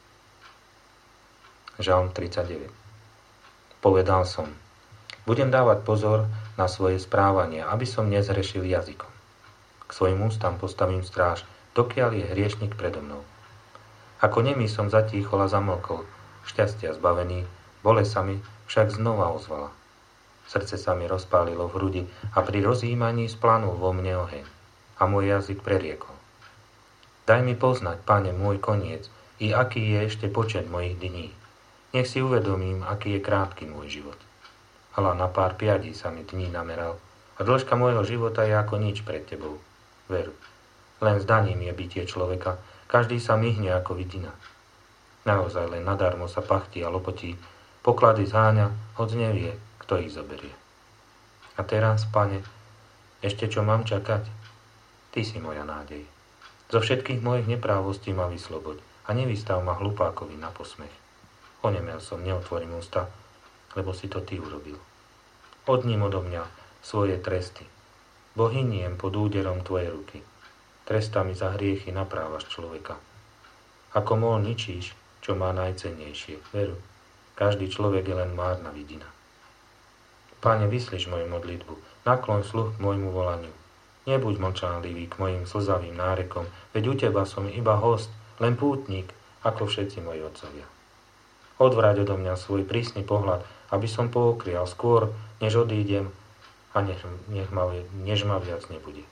Žalm tridsaťdeväť. Povedal som, budem dávať pozor na svoje správanie, aby som nezhrešil jazykom. K svojim ústam postavím stráž, dokiaľ je hriešnik predo mnou. Ako nemý som zatíchol a zamlkol, šťastia zbavený, bolesť sa mi však znova ozvala. Srdce sa mi rozpálilo v hrudi a pri rozjímaní splanul vo mne oheň a môj jazyk preriekol. Daj mi poznať, Pane, môj koniec i aký je ešte počet mojich dní. Nech si uvedomím, aký je krátky môj život. Ale na pár piadí sa mi dní nameral a dĺžka môjho života je ako nič pred tebou. Veru, len zdaním je bytie človeka, každý sa myhne ako vidina. Naozaj len nadarmo sa pachtí a lopotí, poklady zháňa, hoď nevie, kto ich zoberie. A teraz, Pane, ešte čo mám čakať? Ty si moja nádej. Zo všetkých mojich neprávostí ma vysloboď a nevystav ma hlupákovi na posmech. Onemel som, neotvorím ústa, lebo si to ty urobil. Odním odo mňa svoje tresty. Bohyniem pod úderom tvojej ruky. Trestami za hriechy naprávaš človeka. Ako mol ničíš, čo má najcennejšie. Veru, každý človek je len márna vidina. Páne, vyslíš moju modlitbu, nakloň sluch k môjmu volaniu. Nebuď mlčanlivý k mojim slzavým nárekom, veď u teba som iba host, len pútnik, ako všetci moji otcovia. Odvráť odo mňa svoj prísny pohľad, aby som pookrial skôr, než odídem a nech, nech ma, než ma viac nebude.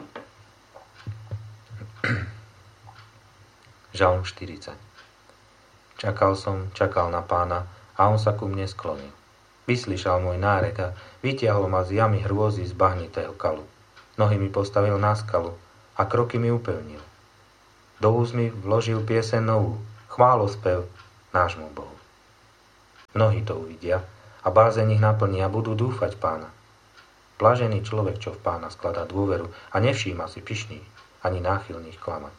Žalm štyridsať. Čakal som, čakal na Pána a on sa ku mne sklonil. Vyslyšal môj nárek a vytiahol ma z jamy hrôzy z bahnitého kalu. Nohy mi postavil na skalu a kroky mi upevnil. Do úst mi vložil pieseň novú, chválospev nášmu Bohu. Mnohí to uvidia a bázeň ich naplní a budú dúfať Pána. Blažený človek, čo v Pána skladá dôveru a nevšíma si pyšných ani náchylných klamať.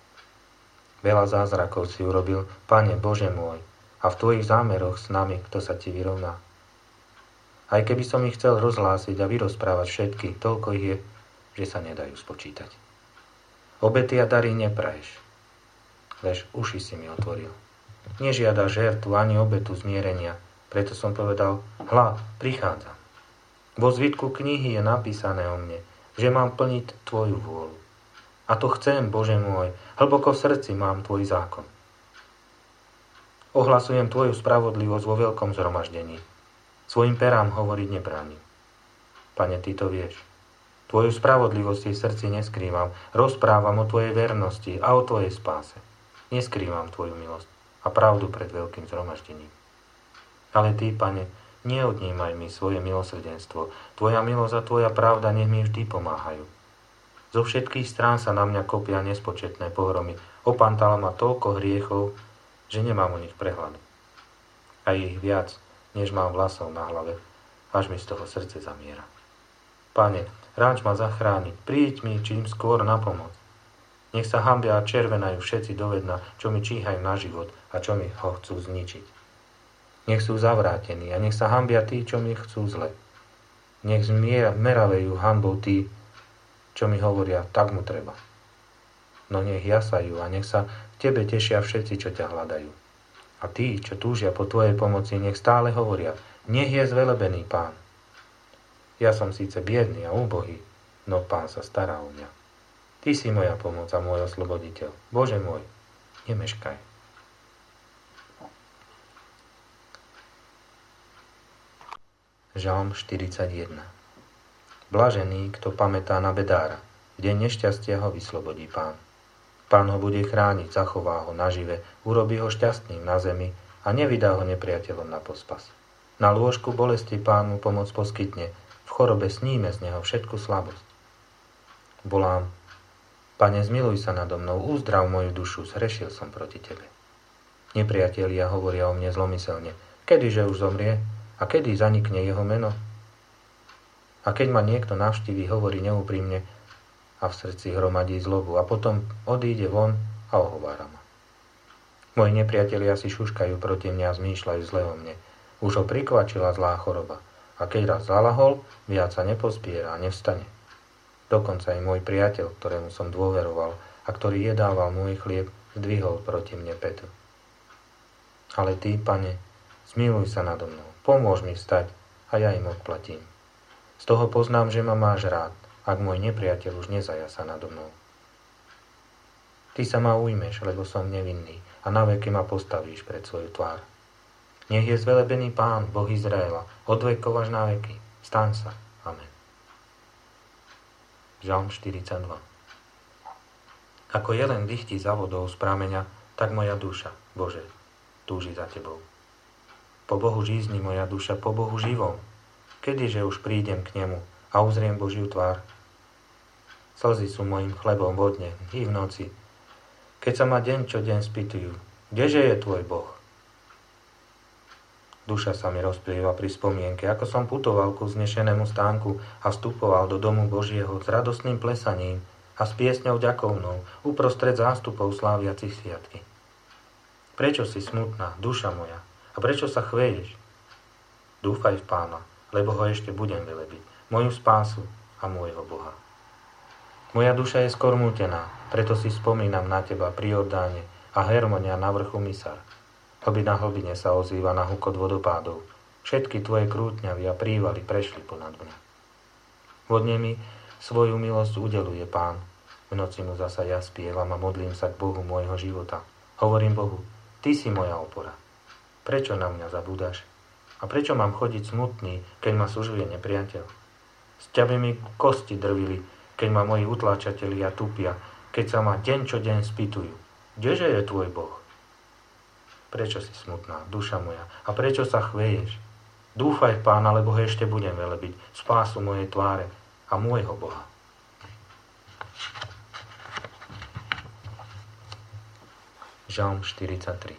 Veľa zázrakov si urobil, Pane Bože môj, a v tvojich zámeroch s nami, kto sa ti vyrovná. Aj keby som ich chcel rozhlásiť a vyrozprávať všetky, toľko ich je, že sa nedajú spočítať. Obety a dary nepraješ, lež uši si mi otvoril. Nežiada žertvu ani obetu zmierenia, preto som povedal, hľa, prichádzam. Vo zvitku knihy je napísané o mne, že mám plniť tvoju vôľu. A to chcem, Bože môj, hlboko v srdci mám tvoj zákon. Ohlasujem tvoju spravodlivosť vo veľkom zhromaždení. Svojim perám hovoriť nebránim. Pane, ty to vieš. Tvoju spravodlivosť v srdci neskrývam. Rozprávam o tvojej vernosti a o tvojej spáse. Neskrývam tvoju milosť a pravdu pred veľkým zhromaždením. Ale ty, Pane, neodnímaj mi svoje milosrdenstvo. Tvoja milosť a tvoja pravda nech mi vždy pomáhajú. Zo všetkých strán sa na mňa kopia nespočetné pohromy. Opantala ma toľko hriechov, že nemám o nich prehľadu. A ich viac, než mám vlasov na hlave, až mi z toho srdce zamiera. Pane, ráč ma zachrániť, príď mi čím skôr na pomoc. Nech sa hanbia a červenajú všetci dovedna, čo mi číhajú na život a čo mi ho chcú zničiť. Nech sú zavrátení a nech sa hanbia tí, čo mi chcú zle. Nech zmeravejú hanbou tí, čo mi hovoria, tak mu treba. No nech jasajú a nech sa tebe tešia všetci, čo ťa hľadajú. A tí, čo túžia po tvojej pomoci, nech stále hovoria, nech je zvelebený Pán. Ja som síce biedný a úbohý, no Pán sa stará o mňa. Ty si moja pomoc a môj osloboditeľ. Bože môj, nemeškaj. Žalm štyridsaťjeden. Blažený, kto pamätá na bedára, v deň nešťastia ho vyslobodí Pán. Pán ho bude chrániť, zachová ho nažive, urobí ho šťastným na zemi a nevydá ho nepriateľom na pospas. Na lôžku bolesti Pán mu pomoc poskytne, v chorobe sníme z neho všetku slabosť. Volám, Pane, zmiluj sa nado mnou, uzdrav moju dušu, zhrešil som proti tebe. Nepriatelia hovoria o mne zlomyselne, kedyže už zomrie a kedy zanikne jeho meno? A keď ma niekto navštíví, hovorí neúprimne, a v srdci hromadí zlobu a potom odíde von a ohovára ma. Moji nepriatelia si šuškajú proti mne a zmýšľajú zle o mne. Už ho prikvačila zlá choroba a keď raz zalahol, viac sa nepozbiera a nevstane. Dokonca aj môj priateľ, ktorému som dôveroval a ktorý jedával môj chlieb, zdvihol proti mne petu. Ale ty, Pane, zmiluj sa nado mnou, pomôž mi vstať a ja im odplatím. Z toho poznám, že ma máš rád, ak môj nepriateľ už nezajasa nado mnou. Ty sa ma ujmeš, lebo som nevinný a naveky ma postavíš pred svoju tvár. Nech je zvelebený Pán, Boh Izraela, od vekov až na veky. Staň sa. Amen. Žalm štyridsaťdva. Ako jelen dychtí za vodou z prameňa, tak moja duša, Bože, túži za tebou. Po Bohu žízni moja duša, po Bohu živom. Kedyže už prídem k nemu a uzriem Božiu tvár? Slzy sú mojim chlebom vo dne i v noci, keď sa ma deň čo deň spýtujú, kdeže je tvoj Boh? Duša sa mi rozplieva pri spomienke, ako som putoval ku znešenému stánku a vstupoval do domu Božieho s radostným plesaním a s piesňou ďakovnou uprostred zástupov sláviacich sviatky. Prečo si smutná, duša moja, a prečo sa chveješ? Dúfaj v Pána, lebo ho ešte budem velebiť, moju spásu a môjho Boha. Moja duša je skormútená, preto si spomínam na teba pri Jordáne a Hermonia na vrchu Misar. Hlbina hlbine sa ozýva na hukot vodopádov. Všetky tvoje krútňavy a prívaly prešli ponad mňa. Vodne mi svoju milosť udeluje Pán. V noci mu zasa ja spievam a modlím sa k Bohu môjho života. Hovorím Bohu, ty si moja opora. Prečo na mňa zabúdaš? A prečo mám chodiť smutný, keď ma sužuje nepriateľ? Z ťaby mi kosti drvili, keď ma moji utláčatelia tupia, keď sa ma deň čo deň spýtujú. Kdeže je tvoj Boh? Prečo si smutná, duša moja? A prečo sa chveješ? Dúfaj v Pána, lebo ho ešte budem velebiť, spásu mojej tváre a môjho Boha. Žalm štyridsaťtri.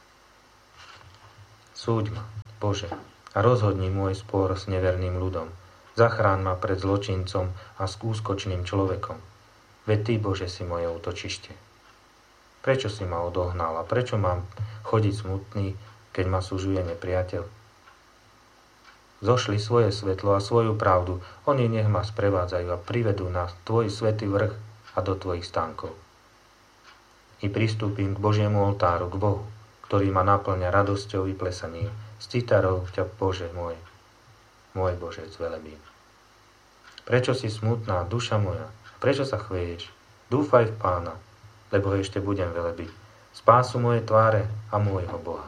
Súď ma, Bože, a rozhodni môj spor s neverným ľudom. Zachráň ma pred zločincom a s úskočným človekom. Veď Ty, Bože, si moje útočište. Prečo si ma odohnal a prečo mám chodiť smutný, keď ma sužuje nepriateľ? Zošli svoje svetlo a svoju pravdu, oni nech ma sprevádzajú a privedú na Tvoj svätý vrch a do Tvojich stánkov. I pristúpim k Božiemu oltáru, k Bohu, ktorý ma naplňa radosťou i plesaním. S citarou ťa, Bože môj, môj Bože, zvelebím. Prečo si smutná, duša moja? Prečo sa chvieješ? Dúfaj v Pána, lebo ho ešte budem velebiť. Spásu moje tváre a môjho Boha.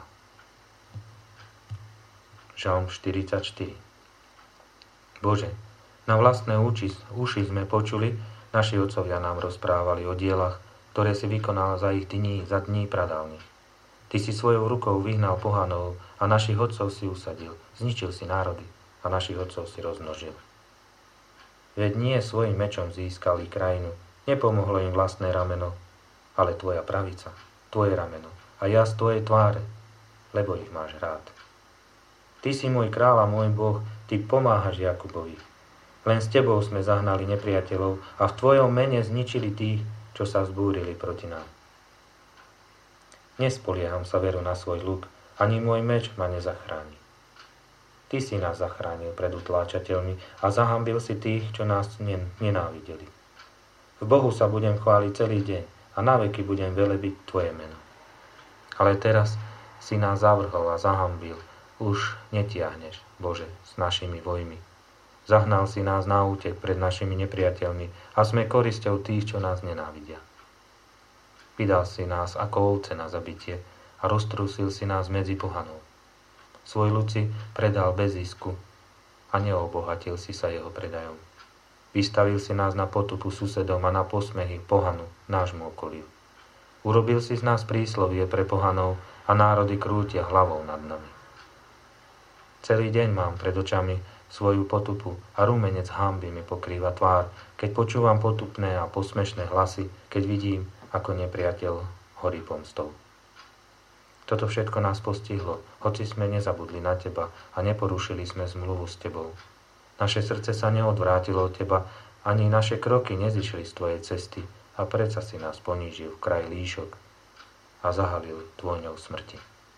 Žalm štyridsaťštyri. Bože, na vlastné uši, uši sme počuli, naši otcovia nám rozprávali o dielach, ktoré si vykonal za ich dní, za dní pradávnych. Ty si svojou rukou vyhnal pohanov a našich otcov si usadil, zničil si národy a našich otcov si rozmnožil. Veď nie svojim mečom získali krajinu, nepomohlo im vlastné rameno, ale tvoja pravica, tvoje rameno a ja z tvojej tváre, lebo ich máš rád. Ty si môj kráľ a môj Boh, ty pomáhaš Jakubovi. Len s tebou sme zahnali nepriateľov a v tvojom mene zničili tých, čo sa vzbúrili proti nám. Nespolieham sa veru na svoj ľud, ani môj meč ma nezachráni. Ty si nás zachránil pred utláčateľmi a zahambil si tých, čo nás nenávideli. V Bohu sa budem chváliť celý deň a naveky budem velebiť tvoje meno. Ale teraz si nás zavrhol a zahambil, už netiahneš, Bože, s našimi vojmi. Zahnal si nás na útek pred našimi nepriateľmi a sme korisťou tých, čo nás nenávidia. Vydal si nás ako ovce na zabitie a roztrúsil si nás medzi pohanov. Svoj ľud si predal bez zisku a neobohatil si sa jeho predajom. Vystavil si nás na potupu susedom a na posmehy pohanu nášmu okoliu. Urobil si z nás príslovie pre pohanov a národy krútia hlavou nad nami. Celý deň mám pred očami svoju potupu a rumenec hanby mi pokrýva tvár, keď počúvam potupné a posmešné hlasy, keď vidím, ako nepriateľ horí pomstou. Toto všetko nás postihlo, hoci sme nezabudli na teba a neporušili sme zmluvu s tebou. Naše srdce sa neodvrátilo od teba, ani naše kroky nezišli z tvojej cesty a predsa si nás ponížil v kraj líšok a zahalil tvojňou smrti.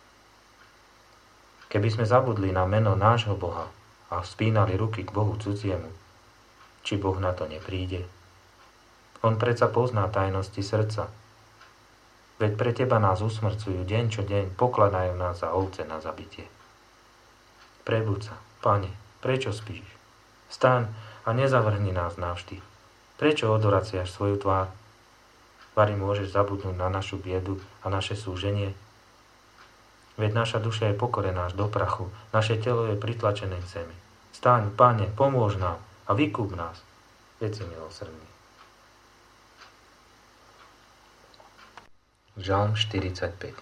Keby sme zabudli na meno nášho Boha a vzpínali ruky k Bohu cudziemu, či Boh na to nepríde? On predsa pozná tajnosti srdca. Veď pre teba nás usmrcujú deň čo deň, pokladajú nás za ovce na zabitie. Prebuď sa, Pane, prečo spíš? Vstaň a nezavrhni nás navždy. Prečo odoraciaš svoju tvár? Vari môžeš zabudnúť na našu biedu a naše súženie? Veď naša duša je pokorená až do prachu, naše telo je pritlačené k zemi. Staň, Pane, pomôž nám a vykúp nás. Veď si milosrdný. Žalm štyridsaťpäť.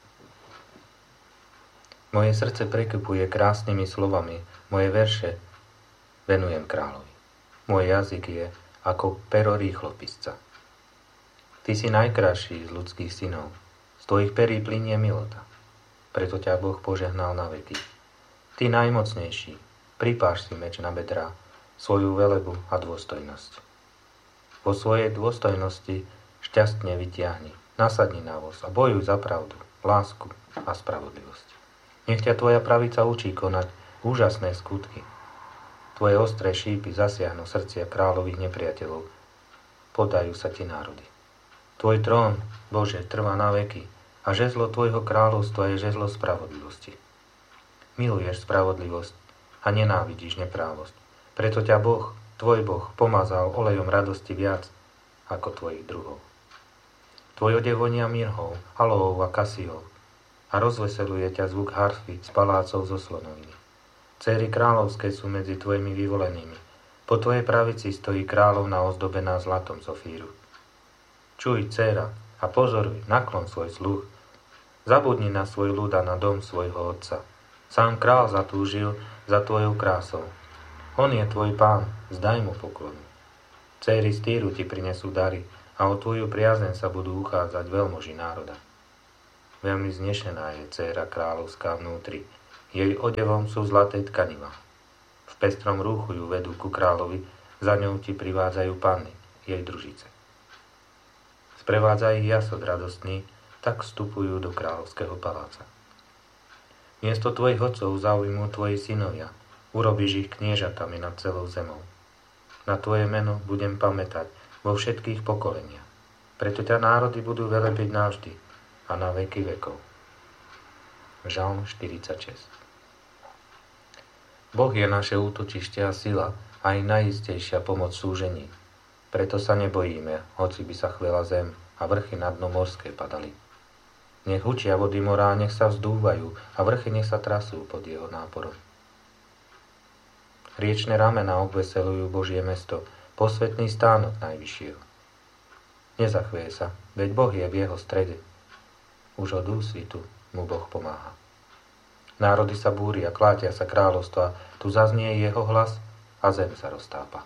Moje srdce prekupuje krásnymi slovami, moje verše venujem kráľovi. Môj jazyk je ako pero rýchlopisca. Ty si najkrajší z ľudských synov, z tvojich perí plynie milota. Preto ťa Boh požehnal na veky. Ty najmocnejší, pripáš si meč na bedrá, svoju velebu a dôstojnosť. Po svojej dôstojnosti šťastne vytiahni, nasadni na voz a bojuj za pravdu, lásku a spravodlivosť. Nech ťa tvoja pravica učí konať úžasné skutky. Tvoje ostré šípy zasiahnu srdcia kráľových nepriateľov. Podajú sa ti národy. Tvoj trón, Bože, trvá na veky a žezlo tvojho kráľovstva je žezlo spravodlivosti. Miluješ spravodlivosť a nenávidíš neprávosť. Preto ťa Boh, tvoj Boh, pomazal olejom radosti viac ako tvojich druhov. Tvoj odev vonia mirhou, aloou a kasiou a rozveseluje ťa zvuk harfy z palácov zo slonoviny. Céry kráľovské sú medzi tvojimi vyvolenými. Po tvojej pravici stojí kráľovna ozdobená zlatom z Ofíru. Čuj, dcéra, a pozoruj, naklon svoj sluch. Zabudni na svoj ľud a na dom svojho otca. Sám král zatúžil za tvojou krásou. On je tvoj pán, zdaj mu poklonu. Céry z Týru ti prinesú dary a o tvoju priazeň sa budú uchádzať veľmoži národa. Veľmi znešená je dcéra kráľovská vnútri. Jej odevom sú zlaté tkaniva. V pestrom rúchu ju vedú ku kráľovi, za ňou ti privádzajú panny, jej družice. Sprevádza ich jasod radostný, tak vstupujú do kráľovského paláca. Miesto tvojich otcov zaujmú tvoji synovia, urobíš ich kniežatami nad celou zemou. Na tvoje meno budem pamätať vo všetkých pokoleniach. Preto ťa národy budú velebiť navždy a na veky vekov. Žalm štyridsaťšesť. Boh je naše útočište a sila, aj najistejšia pomoc súžení. Preto sa nebojíme, hoci by sa chvela zem a vrchy na dno morské padali. Nech hučia vody morá, nech sa vzdúvajú a vrchy nech sa trasú pod jeho náporom. Riečne ramena obveselujú Božie mesto, posvätný stánok najvyššieho. Nezachvieje sa, veď Boh je v jeho strede. Už od úsvitu mu Boh pomáha. Národy sa búria, klátia sa kráľovstva, tu zaznie jeho hlas a zem sa roztápa.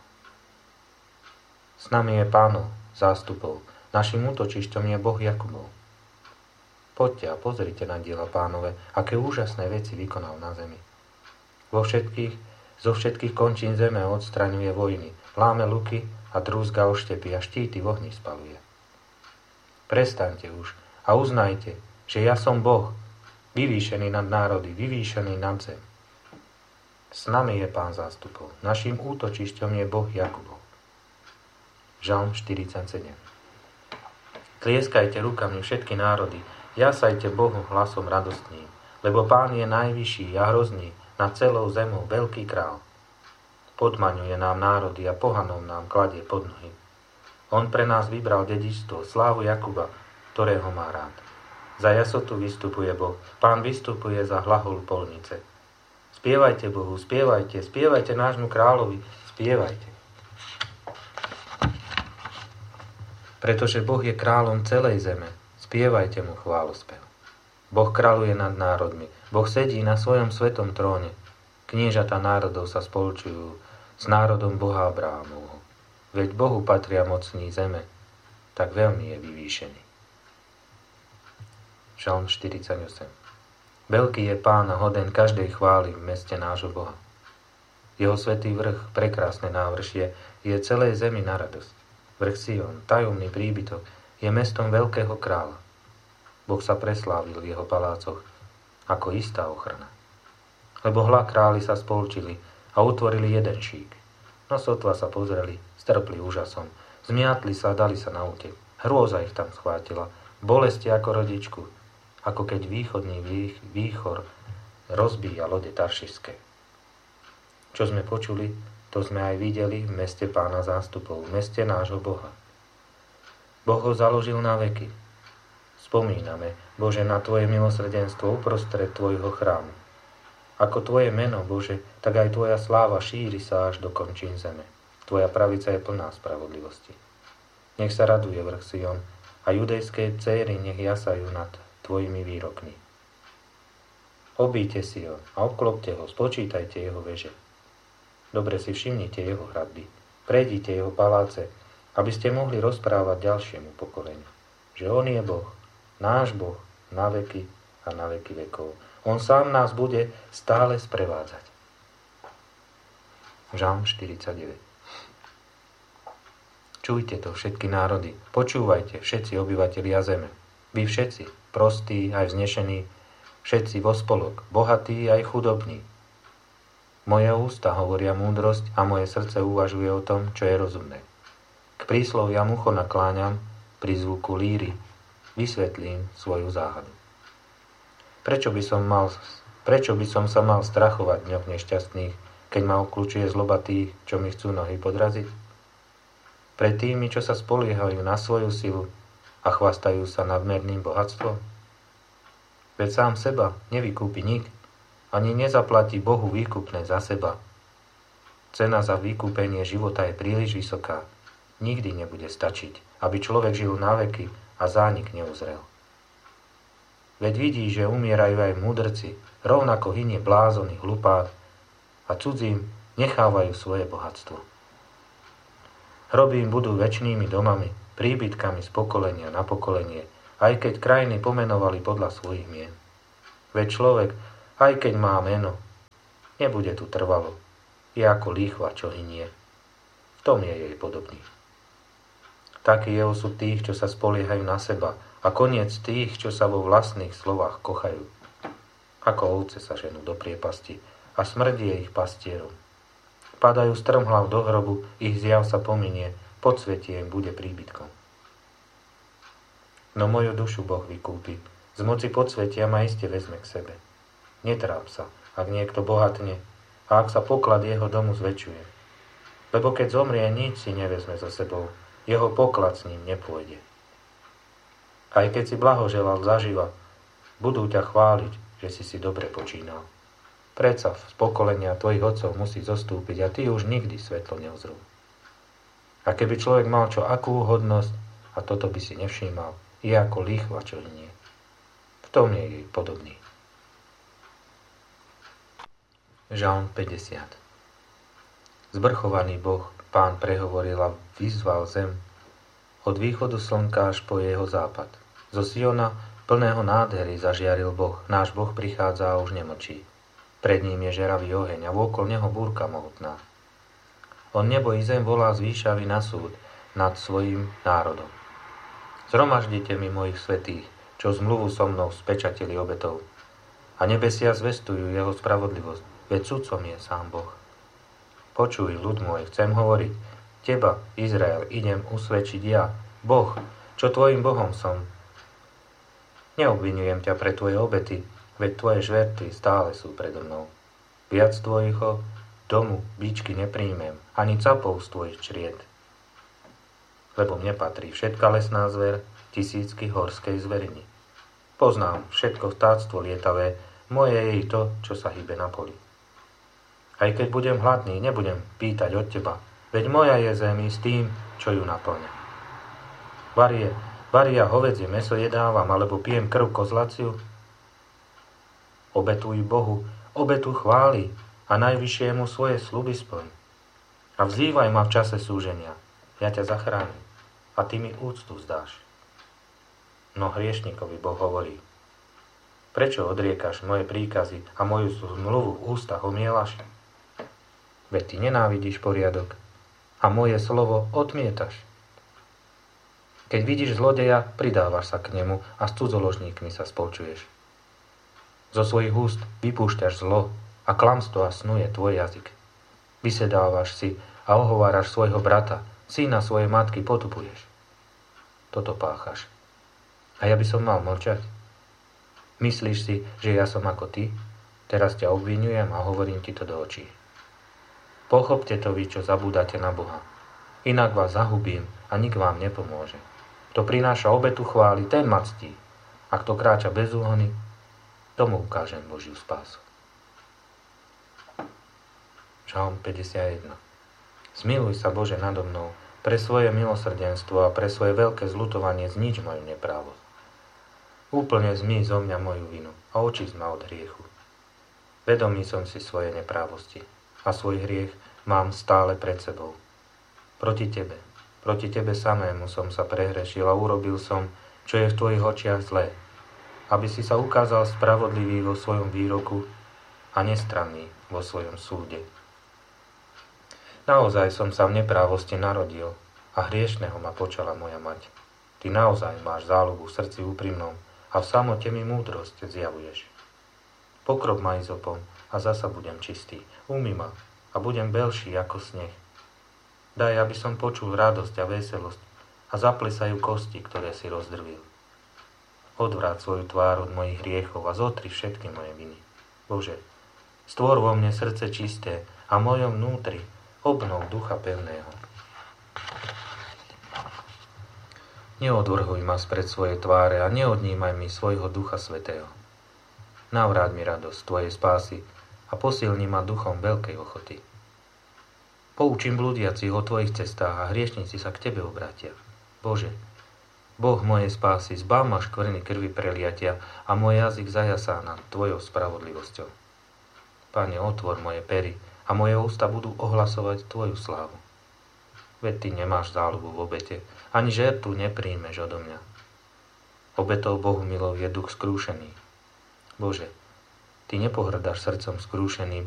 S nami je Pánov, zástupov, našim útočišťom je Boh Jakubov. Poďte a pozrite na diela Pánove, aké úžasné veci vykonal na zemi. Vo všetkých, zo všetkých končín zeme odstraňuje vojny, láme luky a drúzga oštepy a štíty v ohni spaluje. Prestaňte už a uznajte, že ja som Boh, vyvýšený nad národy, vyvýšený nad zem. S nami je Pán zástupov, našim útočišťom je Boh Jakubov. Žalm štyridsaťsedem. Tlieskajte rukami všetky národy, jasajte Bohu hlasom radostným, lebo Pán je najvyšší a hrozný, nad celou zemou veľký král. Podmaňuje nám národy a pohanom nám kladie pod nohy. On pre nás vybral dedičstvo, slávu Jakuba, ktorého má rád. Za jasotu vystupuje Boh, Pán vystupuje za hlahol polnice. Spievajte Bohu, spievajte, spievajte nášmu kráľovi, spievajte. Pretože Boh je kráľom celej zeme, spievajte mu chválospev. Boh kráľuje nad národmi, Boh sedí na svojom svetom tróne. Kniežatá národov sa spolčujú s národom Boha Abrahámovho. Veď Bohu patria mocní zeme, tak veľmi je vyvýšený. Žalm štyridsaťosem. Veľký je Pán a hoden každej chvály v meste nášho Boha. Jeho svätý vrch, prekrásne návršie, je celej zemi na radosť. Vrch Sion, tajomný príbytok, je mestom veľkého kráľa. Boh sa preslávil v jeho palácoch ako istá ochrana. Lebo hľa králi sa spolčili a utvorili jeden šík. No sotva sa pozreli, strpli úžasom, zmiatli sa a dali sa na útek. Hrôza ich tam schvátila, bolesti ako rodičku, ako keď východný vých, výchor rozbíja lode taršišské. Čo sme počuli, to sme aj videli v meste Pána zástupov, v meste nášho Boha. Boh ho založil na veky. Spomíname, Bože, na Tvoje milosrdenstvo uprostred Tvojho chrámu. Ako Tvoje meno, Bože, tak aj Tvoja sláva šíri sa až do končín zeme. Tvoja pravica je plná spravodlivosti. Nech sa raduje vrch Sion a judejské céry nech jasajú nad Tvojimi výrokmi. Obíte Sion a obklopte ho, spočítajte jeho veže. Dobre si všimnite jeho hradby, prejdite jeho paláce, aby ste mohli rozprávať ďalšiemu pokoleniu, že on je Boh, náš Boh, na veky a na veky vekov. On sám nás bude stále sprevádzať. Žalm štyridsaťdeväť. Čujte to, všetky národy, počúvajte, všetci obyvatelia zeme. Vy všetci, prostí aj vznešení, všetci vo spolok, bohatí aj chudobní. Moje ústa hovoria múdrosť a moje srdce uvažuje o tom, čo je rozumné. K prísloviam ucho nakláňam, pri zvuku líry vysvetlím svoju záhadu. Prečo by som mal, prečo by som sa mal strachovať dňoch nešťastných, keď ma okľúčuje zloba tých, čo mi chcú nohy podraziť? Pred tými, čo sa spoliehajú na svoju silu a chvastajú sa nadmerným bohatstvom? Veď sám seba nevykúpi nik, ani nezaplatí Bohu výkupné za seba. Cena za vykúpenie života je príliš vysoká. Nikdy nebude stačiť, aby človek žil na veky a zánik neuzrel. Veď vidí, že umierajú aj múdrci, rovnako hynie blázon i hlupák a cudzím nechávajú svoje bohatstvo. Hroby im budú večnými domami, príbytkami z pokolenia na pokolenie aj keď krajiny pomenovali podľa svojich mien. Veď človek, aj keď má meno, nebude tu trvalo. Je ako líchva, čo hynie. V tom je jej podobný. Taký je osud tých, čo sa spoliehajú na seba, a koniec tých, čo sa vo vlastných slovách kochajú. Ako ovce sa ženú do priepasti a smrdí je ich pastierom. Padajú strmhlav do hrobu, ich zjav sa pominie, podsvetie im bude príbytkom. No moju dušu Boh vykúpi, z moci podsvetia ma iste vezme k sebe. Netráp sa, ak niekto bohatne, a ak sa poklad jeho domu zväčšuje. Lebo keď zomrie, nič si nevezme so sebou, jeho poklad s ním nepôjde. Aj keď si blahoželal zaživa, budú ťa chváliť, že si si dobre počínal. Predsa z pokolenia tvojich otcov musí zostúpiť a ty už nikdy svetlo neozrú. A keby človek mal čo akú hodnosť, a toto by si nevšímal, je ako líchva, čo hynie. V tom je jej podobný. Žalm päťdesiat. Zvrchovaný Boh, Pán prehovoril a vyzval zem od východu slnka až po jeho západ. Zo Siona plného nádhery zažiaril Boh, náš Boh prichádza a už nemlčí. Pred ním je žeravý oheň a vôkol neho búrka mohutná. On nebo i zem volá z výšavy na súd nad svojím národom. Zhromaždite mi mojich svätých, čo zmluvu so mnou spečatili obetov. A nebesia zvestujú jeho spravodlivosť, veď sudcom je sám Boh. Počuj, ľud môj, chcem hovoriť, teba, Izrael, idem usvedčiť ja, Boh, čo tvojim Bohom som. Neobvinujem ťa pre tvoje obety, veď tvoje žertvy stále sú predo mnou. Viac tvojho domu bíčky nepríjmem, ani capov z tvojich čried. Lebo mne patrí všetka lesná zver, tisícky horskej zveriny. Poznám všetko vtáctvo lietavé, moje je i to, čo sa hýbe na poli. Aj keď budem hladný, nebudem pýtať od teba, veď moja je zem i s tým, čo ju naplňa. Varie, varia hovädzie mäso jedávam, alebo pijem krv kozlaciu. Obetuj Bohu, obetu chváli a najvyššiemu svoje sľuby splň. A vzývaj ma v čase súženia, ja ťa zachránim a ty mi úctu vzdáš. No hriešnikovi Boh hovorí, prečo odriekaš moje príkazy a moju zmluvu v ústach omielaš? Veď ty nenávidíš poriadok a moje slovo odmietaš. Keď vidíš zlodeja, pridávaš sa k nemu a s cudzoložníkmi sa spolčuješ. Zo svojich úst vypúšťaš zlo a klamstvo a snu je tvoj jazyk. Vysedávaš si a ohováraš svojho brata, syna svojej matky potupuješ. Toto páchaš. A ja by som mal mlčať? Myslíš si, že ja som ako ty? Teraz ťa obviňujem a hovorím ti to do očí. Pochopte to vy, čo zabúdate na Boha. Inak vás zahubím a nik vám nepomôže. Kto prináša obetu chvály, ten ma ctí. A kto kráča bez úhony, tomu ukážem Božiu spásu. Žalm päťdesiatjeden. Zmiluj sa, Bože, nado mnou, pre svoje milosrdenstvo a pre svoje veľké zľutovanie znič moju neprávosť. Úplne zmyj zo mňa moju vinu a očist ma od hriechu. Vedomý som si svoje neprávosti a svoj hriech mám stále pred sebou. Proti tebe, proti tebe samému som sa prehrešil a urobil som, čo je v tvojich očiach zlé, aby si sa ukázal spravodlivý vo svojom výroku a nestranný vo svojom súde. Naozaj som sa v neprávosti narodil a hriešného ma počala moja mať. Ty naozaj máš záľubu v srdci úprimnom a v samote mi múdrosť zjavuješ. Pokrop ma izopom a zasa budem čistý. Umyj ma a budem belší ako sneh. Daj, aby som počul radosť a veselosť a zaplesajú kosti, ktoré si rozdrvil. Odvráť svoju tvár od mojich hriechov a zotri všetky moje viny. Bože, stvor vo mne srdce čisté a v mojom vnútri obnov ducha pevného. Neodvrhuj ma spred svojej tváre a neodnímaj mi svojho ducha svätého. Navráť mi radosť tvojej spásy a posilni ma duchom veľkej ochoty. Poučím blúdiacich o tvojich cestách a hriešnici sa k tebe obrátia. Bože, Boh mojej spásy, zbav ma škvrny krvi preliatia a môj jazyk zajasá nad tvojou spravodlivosťou. Pane, otvor moje pery a moje ústa budú ohlasovať tvoju slávu. Veď ty nemáš záľubu v obete, ani žertu nepríjmeš odo mňa. Obetou Bohu milou je duch skrúšený. Bože, Ty nepohrdáš srdcom skrúšeným,